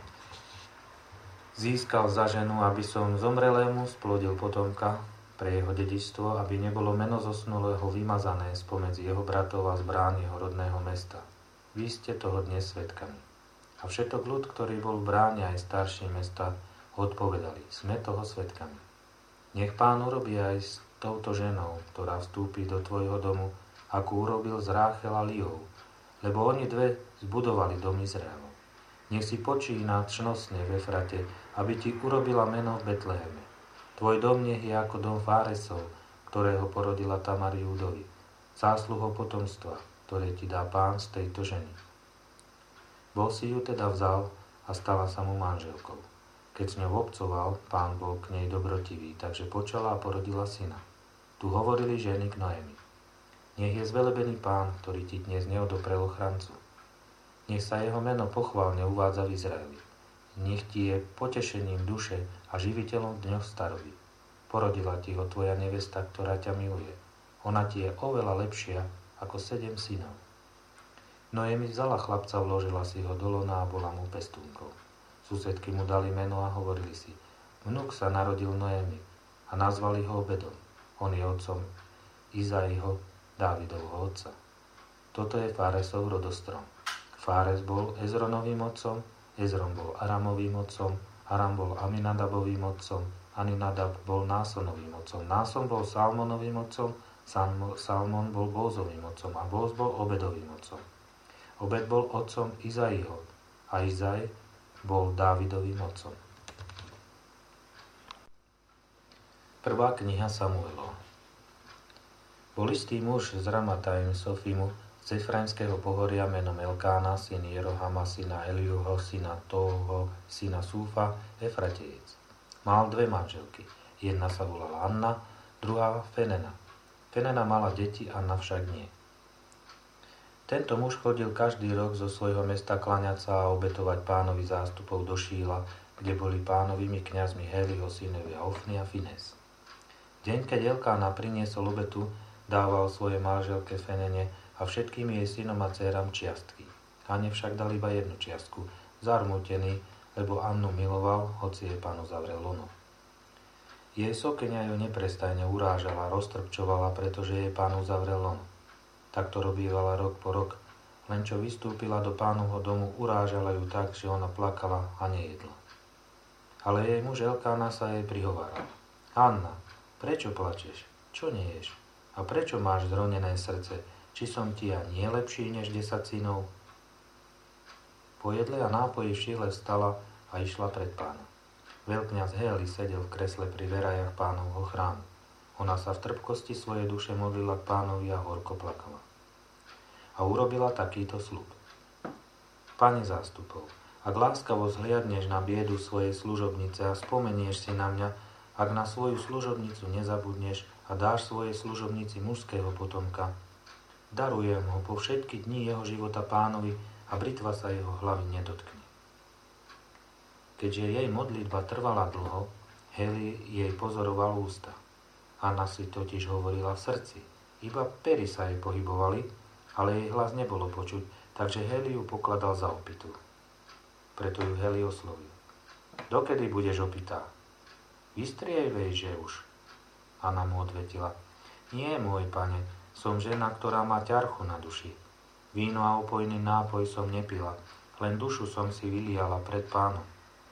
získal za ženu, aby som zomrelému splodil potomka pre jeho dedičstvo, aby nebolo meno zosnulého vymazané spomedzi jeho bratov a z brán jeho rodného mesta. Vy ste toho dnes svedkami. A všetok ľud, ktorý bol v bráne aj starší mesta, odpovedali: sme toho svedkami. Nech Pán urobí aj s touto ženou, ktorá vstúpi do tvojho domu, ako urobil z Ráchel a Liou, lebo oni dve zbudovali dom Izraelu. Nech si počína čnostne v Efrate, aby ti urobila meno v Betleheme. Tvoj dom nech je ako dom Fáresov, ktorého porodila Tamar Júdovi, zásluhou potomstva, ktoré ti dá Pán z tejto ženy. Boh si ju teda vzal a stala sa mu manželkou. Keď s ňou obcoval, Pán bol k nej dobrotivý, takže počala a porodila syna. Tu hovorili ženy k Noemi: nech je zvelebený Pán, ktorý ti dnes neodoprel ochrancu. Nech sa jeho meno pochválne uvádza v Izraeli. Nech ti je potešením duše a živiteľom v dňoch staroby. Porodila ti ho tvoja nevesta, ktorá ťa miluje. Ona ti je oveľa lepšia ako 7 synov. Noemi vzala chlapca, vložila si ho do lona a bola mu pestúnkou. Susedky mu dali meno a hovorili si: vnuk sa narodil Noemi, a nazvali ho Obedom. On je otcom Izaiho, Dávidovho otca. Toto je Fáresov rodostrom. Fáres bol Ezronovým otcom, Ezron bol Aramovým otcom, Aram bol Aminadabovým otcom, Aminadab bol Násonovým otcom, Náson bol Salmonovým otcom, Salmon bol Bózovým otcom a Bóz bol Obedovým otcom. Obed bol otcom Izaiho a Izai bol Dávidovým otcom. Prvá kniha Samuelova. Bol istý muž z Ramataim Sofimu z Efraimského pohoria menom Elkána, syn Jerohama, syna Eliuho, syna Tóho, syna Súfa, Efratejec. Mal 2 manželky. Jedna sa volala Anna, druhá Fenena. Fenena mala deti, Anna však nie. Tento muž chodil každý rok zo svojho mesta klaňať sa a obetovať Pánovi zástupov do Šíla, kde boli Pánovými kňazmi Héliho synovia Ofni a Fines. Deň, keď Elkána priniesol obetu, dával svojej manželke Fenene a všetkým jej synom a dcéram čiastky. Anne však dal iba 1 čiastku, zarmútený, lebo Annu miloval, hoci jej Pán uzavrel lono. Jej sokeňa ju neprestajne urážala, roztrpčovala, pretože jej Pán uzavrel lono. Tak to robívala rok po rok, len čo vystúpila do Pánovho domu, urážala ju tak, že ona plakala a nejedla. Ale jej muž Elkána sa jej prihováral: Anna, prečo plačeš? Čo neješ? A prečo máš zronené srdce? Či som ti ja nie lepší než 10 synov? Po jedle a nápoji v Šíle vstala a išla pred Pána. Veľkňaz Héli sedel v kresle pri verajach Pánovho chrámu. Ona sa v trpkosti svojej duše modlila k Pánovi a horko plakala. A urobila takýto sľub: Pane zástupov, ak láskavo zhliadneš na biedu svojej služobnice a spomenieš si na mňa, ak na svoju služobnicu nezabudneš a dáš svojej služobnici mužského potomka, darujem ho po všetky dni jeho života Pánovi a britva sa jeho hlavy nedotkne. Keďže jej modlitba trvala dlho, Heli jej pozoroval ústa. Anna si totiž hovorila v srdci. Iba pery sa jej pohybovali, ale jej hlas nebolo počuť, takže Heli ju pokladal za opitú. Preto ju Heli oslovil: Dokedy budeš opitá? Vystriejvej, že už. Anna mu odvetila: Nie, môj pane, som žena, ktorá má ťarchu na duši. Víno a opojný nápoj som nepila, len dušu som si vyliala pred Pánom.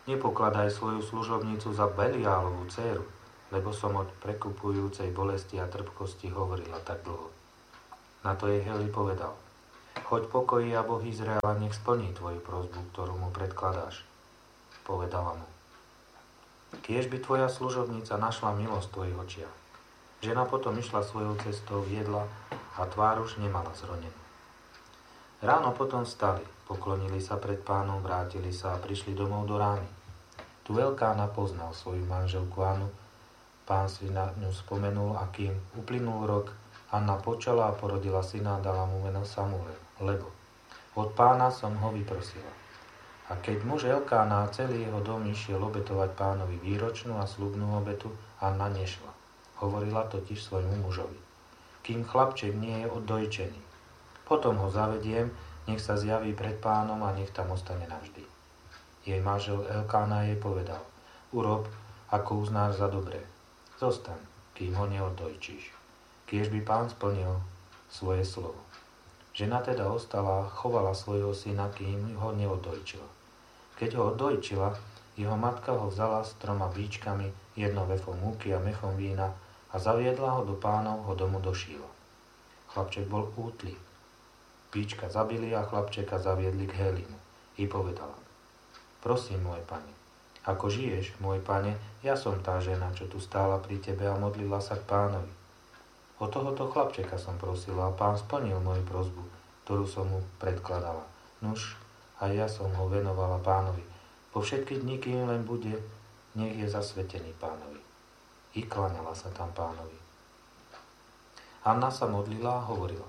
Nepokladaj svoju služobnicu za Beliálovú dcéru, lebo som od prekupujúcej bolesti a trpkosti hovorila tak dlho. Na to jej Heli povedal: Choď pokoji a Boh Izraela nech splní tvoju prosbu, ktorú mu predkladáš. Povedala mu: Kiež by tvoja služobnica našla milosť v tvojich očiach. Žena potom išla svojou cestou, jedla a tvár už nemala zronenú. Ráno potom vstali, poklonili sa pred Pánom, vrátili sa a prišli domov do Rámy. Tu Elkána poznal svoju manželku Annu. Pán si na ňu spomenul, a kým uplynul rok, Anna počala a porodila syna a dala mu meno Samuel, lebo od Pána som ho vyprosila. A keď muž Elkána a celý jeho dom išiel obetovať Pánovi výročnú a sľubnú obetu, Anna nešla. Hovorila totiž svojmu mužovi: Kým chlapček nie je oddojčený, potom ho zavediem, nech sa zjaví pred Pánom a nech tam ostane navždy. Jej manžel Elkána jej povedal: Urob, ako uznáš za dobré. Zostaň, kým ho neoddojčíš. Kiež by Pán splnil svoje slovo. Žena teda ostala a chovala svojho syna, kým ho neoddojčila. Keď ho oddojčila, jeho matka ho vzala s 3 bíčkami, 1 vefom múky a mechom vína a zaviedla ho do Pánovho domu do Šíla. Chlapček bol útly. Bíčka zabili a chlapčeka zaviedli k Hélimu. I povedala: Prosím, môj pane, ako žiješ, môj pane, ja som tá žena, čo tu stála pri tebe a modlila sa k Pánovi. O tohoto chlapčeka som prosila a Pán splnil moju prosbu, ktorú som mu predkladala. Nuž, a ja som ho venovala Pánovi. Po všetky dni, kým len bude, nech je zasvetený Pánovi. I kláňala sa tam Pánovi. Anna sa modlila a hovorila: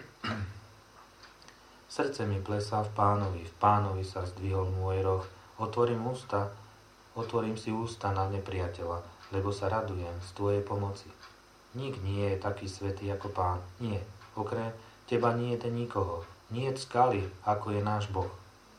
Srdce mi plesá v Pánovi sa zdvihol môj roh, otvorím si ústa na nepriateľa, lebo sa radujem z tvojej pomoci. Nik nie je taký svätý ako Pán, nie, okrem teba nie je nikoho, nie je skaly, ako je náš Boh.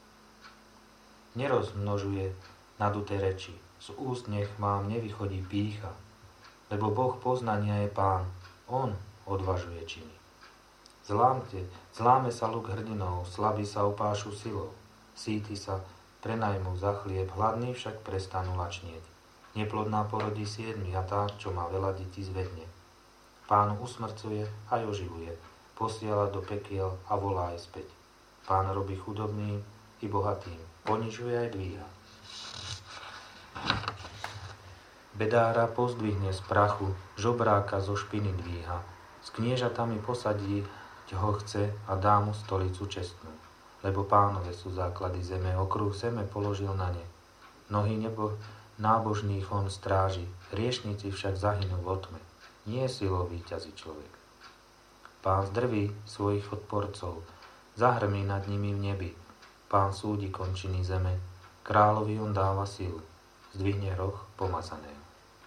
Nerozmnožuje naduté reči, z úst nech vám nevychodí pýcha, lebo Boh poznania je Pán, on odvažuje činy. Zláme sa luk hrdinov, slabí sa opášu silou, síti sa prenajmú za chlieb, hladní však prestanú lačnieť. Neplodná porodí 7 a tá, čo má veľa detí, zvedne. Pán usmrcuje aj oživuje, posiela do pekiel a volá aj späť. Pán robí chudobným i bohatým, ponižuje aj dvíha. Bedára pozdvihne z prachu, žobráka zo špiny dvíha, s kniežatami posadí ho chce a dá mu stolicu čestnú. Lebo Pánove sú základy zeme, okruh zeme položil na ne. Nohy nebo nábožných on stráži, hriešnici však zahynú vo tme. Nie silou víťazí človek. Pán zdrví svojich odporcov, zahrmí nad nimi v nebi. Pán súdi končiny zeme, kráľovi on dáva silu, zdvihne roh pomazaného.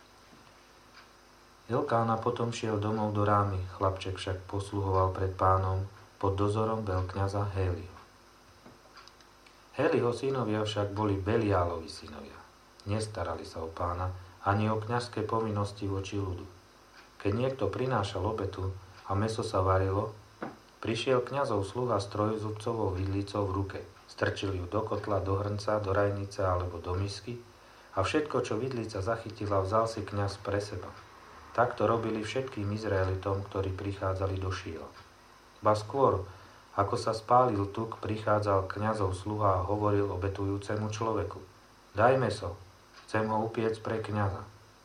Elkána potom šiel domov do Rámy, chlapček však posluhoval pred Pánom pod dozorom veľkňaza Héliho. Héliho synovia však boli Beliálovi synovia. Nestarali sa o Pána ani o kňazské povinnosti voči ľudu. Keď niekto prinášal obetu a mäso sa varilo, prišiel kňazov sluha s trojzubcovou vidlicou v ruke. Strčil ju do kotla, do hrnca, do rajnice alebo do misky a všetko, čo vidlica zachytila, vzal si kňaz pre seba. Takto robili všetkým Izraelitom, ktorí prichádzali do Šíla. Ba skôr, ako sa spálil tuk, prichádzal kňazov sluha a hovoril obetujúcemu človeku: Daj mäso, chcem ho upiec pre kňaza.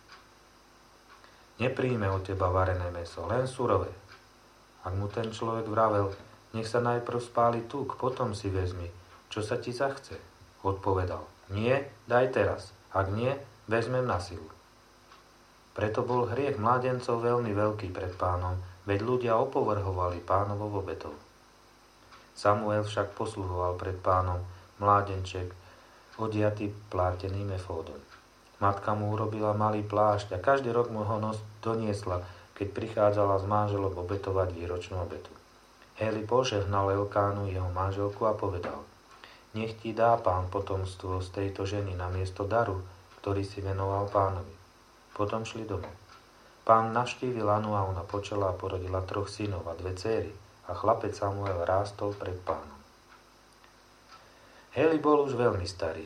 Nepríjme od teba varené mäso, len surové. Ak mu ten človek vravel: Nech sa najprv spáli tuk, potom si vezmi, čo sa ti zachce, odpovedal: Nie, daj teraz, ak nie, vezmem na silu. Preto bol hriech mládencov veľmi veľký pred Pánom, veď ľudia opovrhovali Pánovou obetou. Samuel však posluhoval pred Pánom, mládenček, odiatý pláteným efódom. Matka mu urobila malý plášť a každý rok mu ho doniesla, keď prichádzala s manželom obetovať výročnú obetu. Héli požehnal Elkánu, jeho manželku, a povedal: Nech ti dá Pán potomstvo z tejto ženy namiesto daru, ktorý si venoval Pánovi. Potom šli domov. Pán navštívil Anu a ona počala a porodila 3 synov a 2 céry a chlapec Samuel rástol pred Pánom. Héli bol už veľmi starý.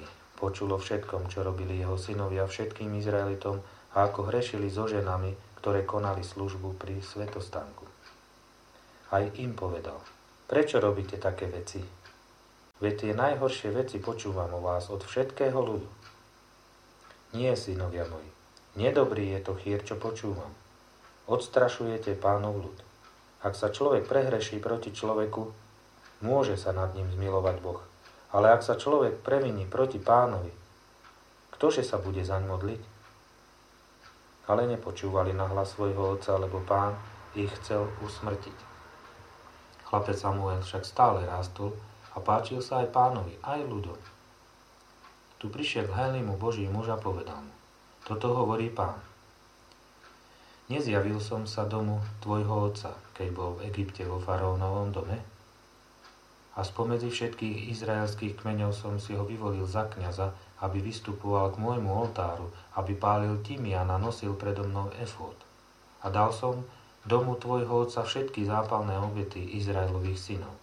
počul o všetkom, čo robili jeho synovia všetkým Izraelitom a ako hrešili so ženami, ktoré konali službu pri svätostánku. Aj im povedal: prečo robíte také veci? Veď tie najhoršie veci počúvam o vás od všetkého ľudu. Nie, synovia moji, nedobrý je to chýr, čo počúvam. Odstrašujete Pánov ľud. Ak sa človek prehreší proti človeku, môže sa nad ním zmilovať Boh. Ale ak sa človek previní proti Pánovi, ktože sa bude zaň modliť? Ale nepočúvali na hlas svojho otca, lebo Pán ich chcel usmrtiť. Chlapec Samuel však stále rástol a páčil sa aj Pánovi, aj ľuďom. Tu prišiel k Hélimu Boží muž a povedal mu: toto hovorí Pán. Nezjavil som sa domu tvojho otca, keď bol v Egypte vo faraónovom dome? A spomedzi všetkých izraelských kmeňov som si ho vyvolil za kňaza, aby vystupoval k môjmu oltáru, aby pálil tymián a nosil predo mnou efód. A dal som domu tvojho otca všetky zápalné obety Izraelových synov.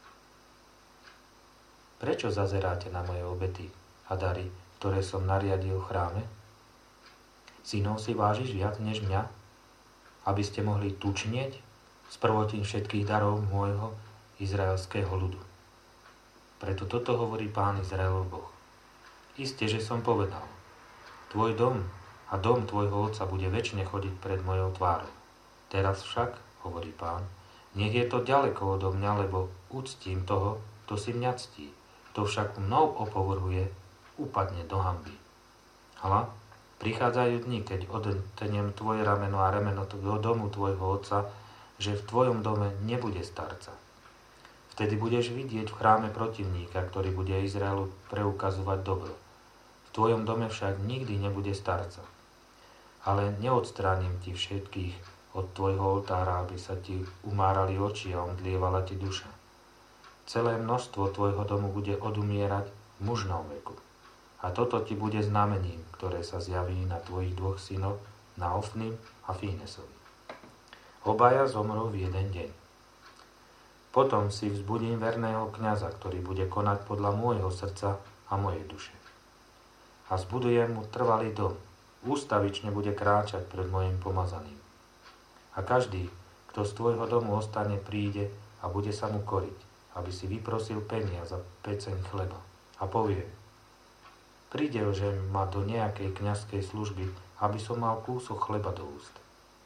Prečo zazeráte na moje obety a dary, ktoré som nariadil v chráme? Synov si vážiš viac než mňa, aby ste mohli tučnieť z prvotín všetkých darov môjho izraelského ľudu. Preto toto hovorí Pán Izraelov Boh. Isté, že som povedal: tvoj dom a dom tvojho otca bude večne chodiť pred mojou tvárou. Teraz však, hovorí Pán, nech je to ďaleko odo mňa, lebo uctím toho, kto si mňa ctí. Kto však mnou opovrhuje, upadne do hanby. Hľa, prichádzajú dni, keď odtrnem tvoje rameno a rameno do domu tvojho otca, že v tvojom dome nebude starca. Vtedy budeš vidieť v chráme protivníka, ktorý bude Izraelu preukazovať dobro. V tvojom dome však nikdy nebude starca. Ale neodstránim ti všetkých od tvojho oltára, aby sa ti umárali oči a omdlievala ti duša. Celé množstvo tvojho domu bude odumierať v mužnom veku. A toto ti bude znamením, ktoré sa zjaví na tvojich dvoch synoch, na Ofnim a Fínesovi. Obaja zomrú v jeden deň. Potom si vzbudím verného kňaza, ktorý bude konať podľa môjho srdca a mojej duše. A zbudujem mu trvalý dom. Ústavične bude kráčať pred mojim pomazaným. A každý, kto z tvojho domu ostane, príde a bude sa mu koriť, aby si vyprosil peniaz za peceň chleba. A povie: pridelže ma do nejakej kňazskej služby, aby som mal kúsok chleba do úst.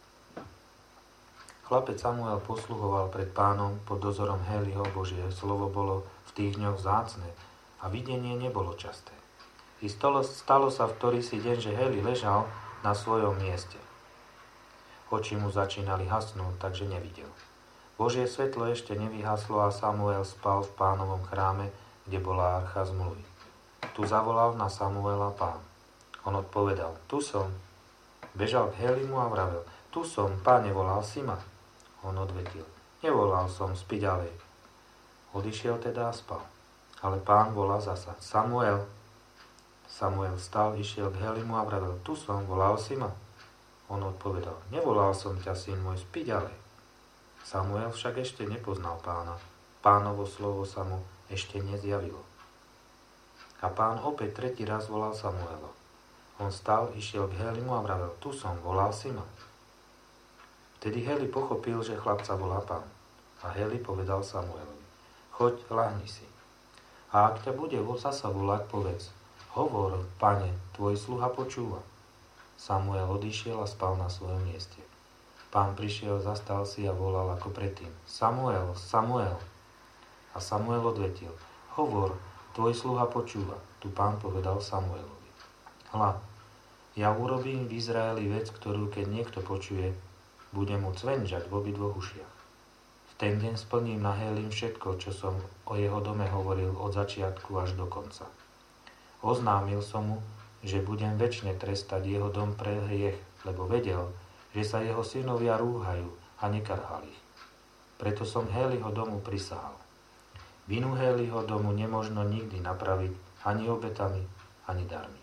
Chlapec Samuel posluhoval pred Pánom pod dozorom Héliho. Božie slovo bolo v tých dňoch vzácne a videnie nebolo časté. I stalo sa v ktorý si deň, že Héli ležal na svojom mieste. Oči mu začínali hasnúť, takže nevidel. Božie svetlo ešte nevyhaslo a Samuel spal v Pánovom chráme, kde bola archa zmluvy. Tu zavolal na Samuela Pán. On odpovedal: tu som. Bežal k Hélimu a vravel: tu som, Páne, volal si ma? On odvetil: nevolal som, spí ďalej. Odišiel teda a spal. Ale Pán volá zasa: Samuel. Samuel vstal, išiel k Hélimu a vravel: tu som, volal si ma? On odpovedal: nevolal som ťa, syn môj, spí ďalej. Samuel však ešte nepoznal Pána. Pánovo slovo sa mu ešte nezjavilo. A Pán opäť tretí raz volal Samuela. On vstal, išiel k Hélimu a vravel: tu som, volal si ma? Vtedy Héli pochopil, že chlapca volá Pán. A Héli povedal Samuelovi: choď, ľahni si. A ak ťa bude zasa volať, povedz: hovor, Pane, tvoj sluha počúva. Samuel odišiel a spal na svojom mieste. Pán prišiel, zastal si a volal ako predtým: Samuel, Samuel. A Samuel odvetil: hovor, tvoj sluha počúva. Tu Pán povedal Samuelovi: hľa, ja urobím v Izraeli vec, ktorú keď niekto počuje, bude mu cvenžať v obidvoch ušiach. V ten deň splním na Hélim všetko, čo som o jeho dome hovoril od začiatku až do konca. Oznámil som mu, že budem večne trestať jeho dom pre hriech, lebo vedel, že sa jeho synovia rúhajú a nekarhal ich. Preto som Héliho domu prisahal. Vinu Héliho domu nemožno nikdy napraviť ani obetami, ani darmi.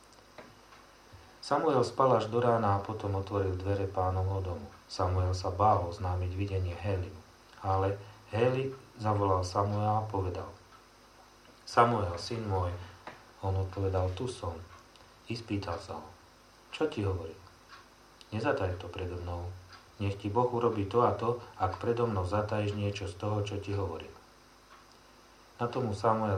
Samuel spal až do rána a potom otvoril dvere Pánovho domu. Samuel sa bál oznámiť videnie Hélimu. Ale Héli zavolal Samuela a povedal: Samuel, syn môj. On odpovedal, tu som. I spýtal sa ho, čo ti hovorí? Nezataj to predo mnou. Nech ti Boh urobí to a to, ak predo mnou zatajíš niečo z toho, čo ti hovorím. Na tomu Samuel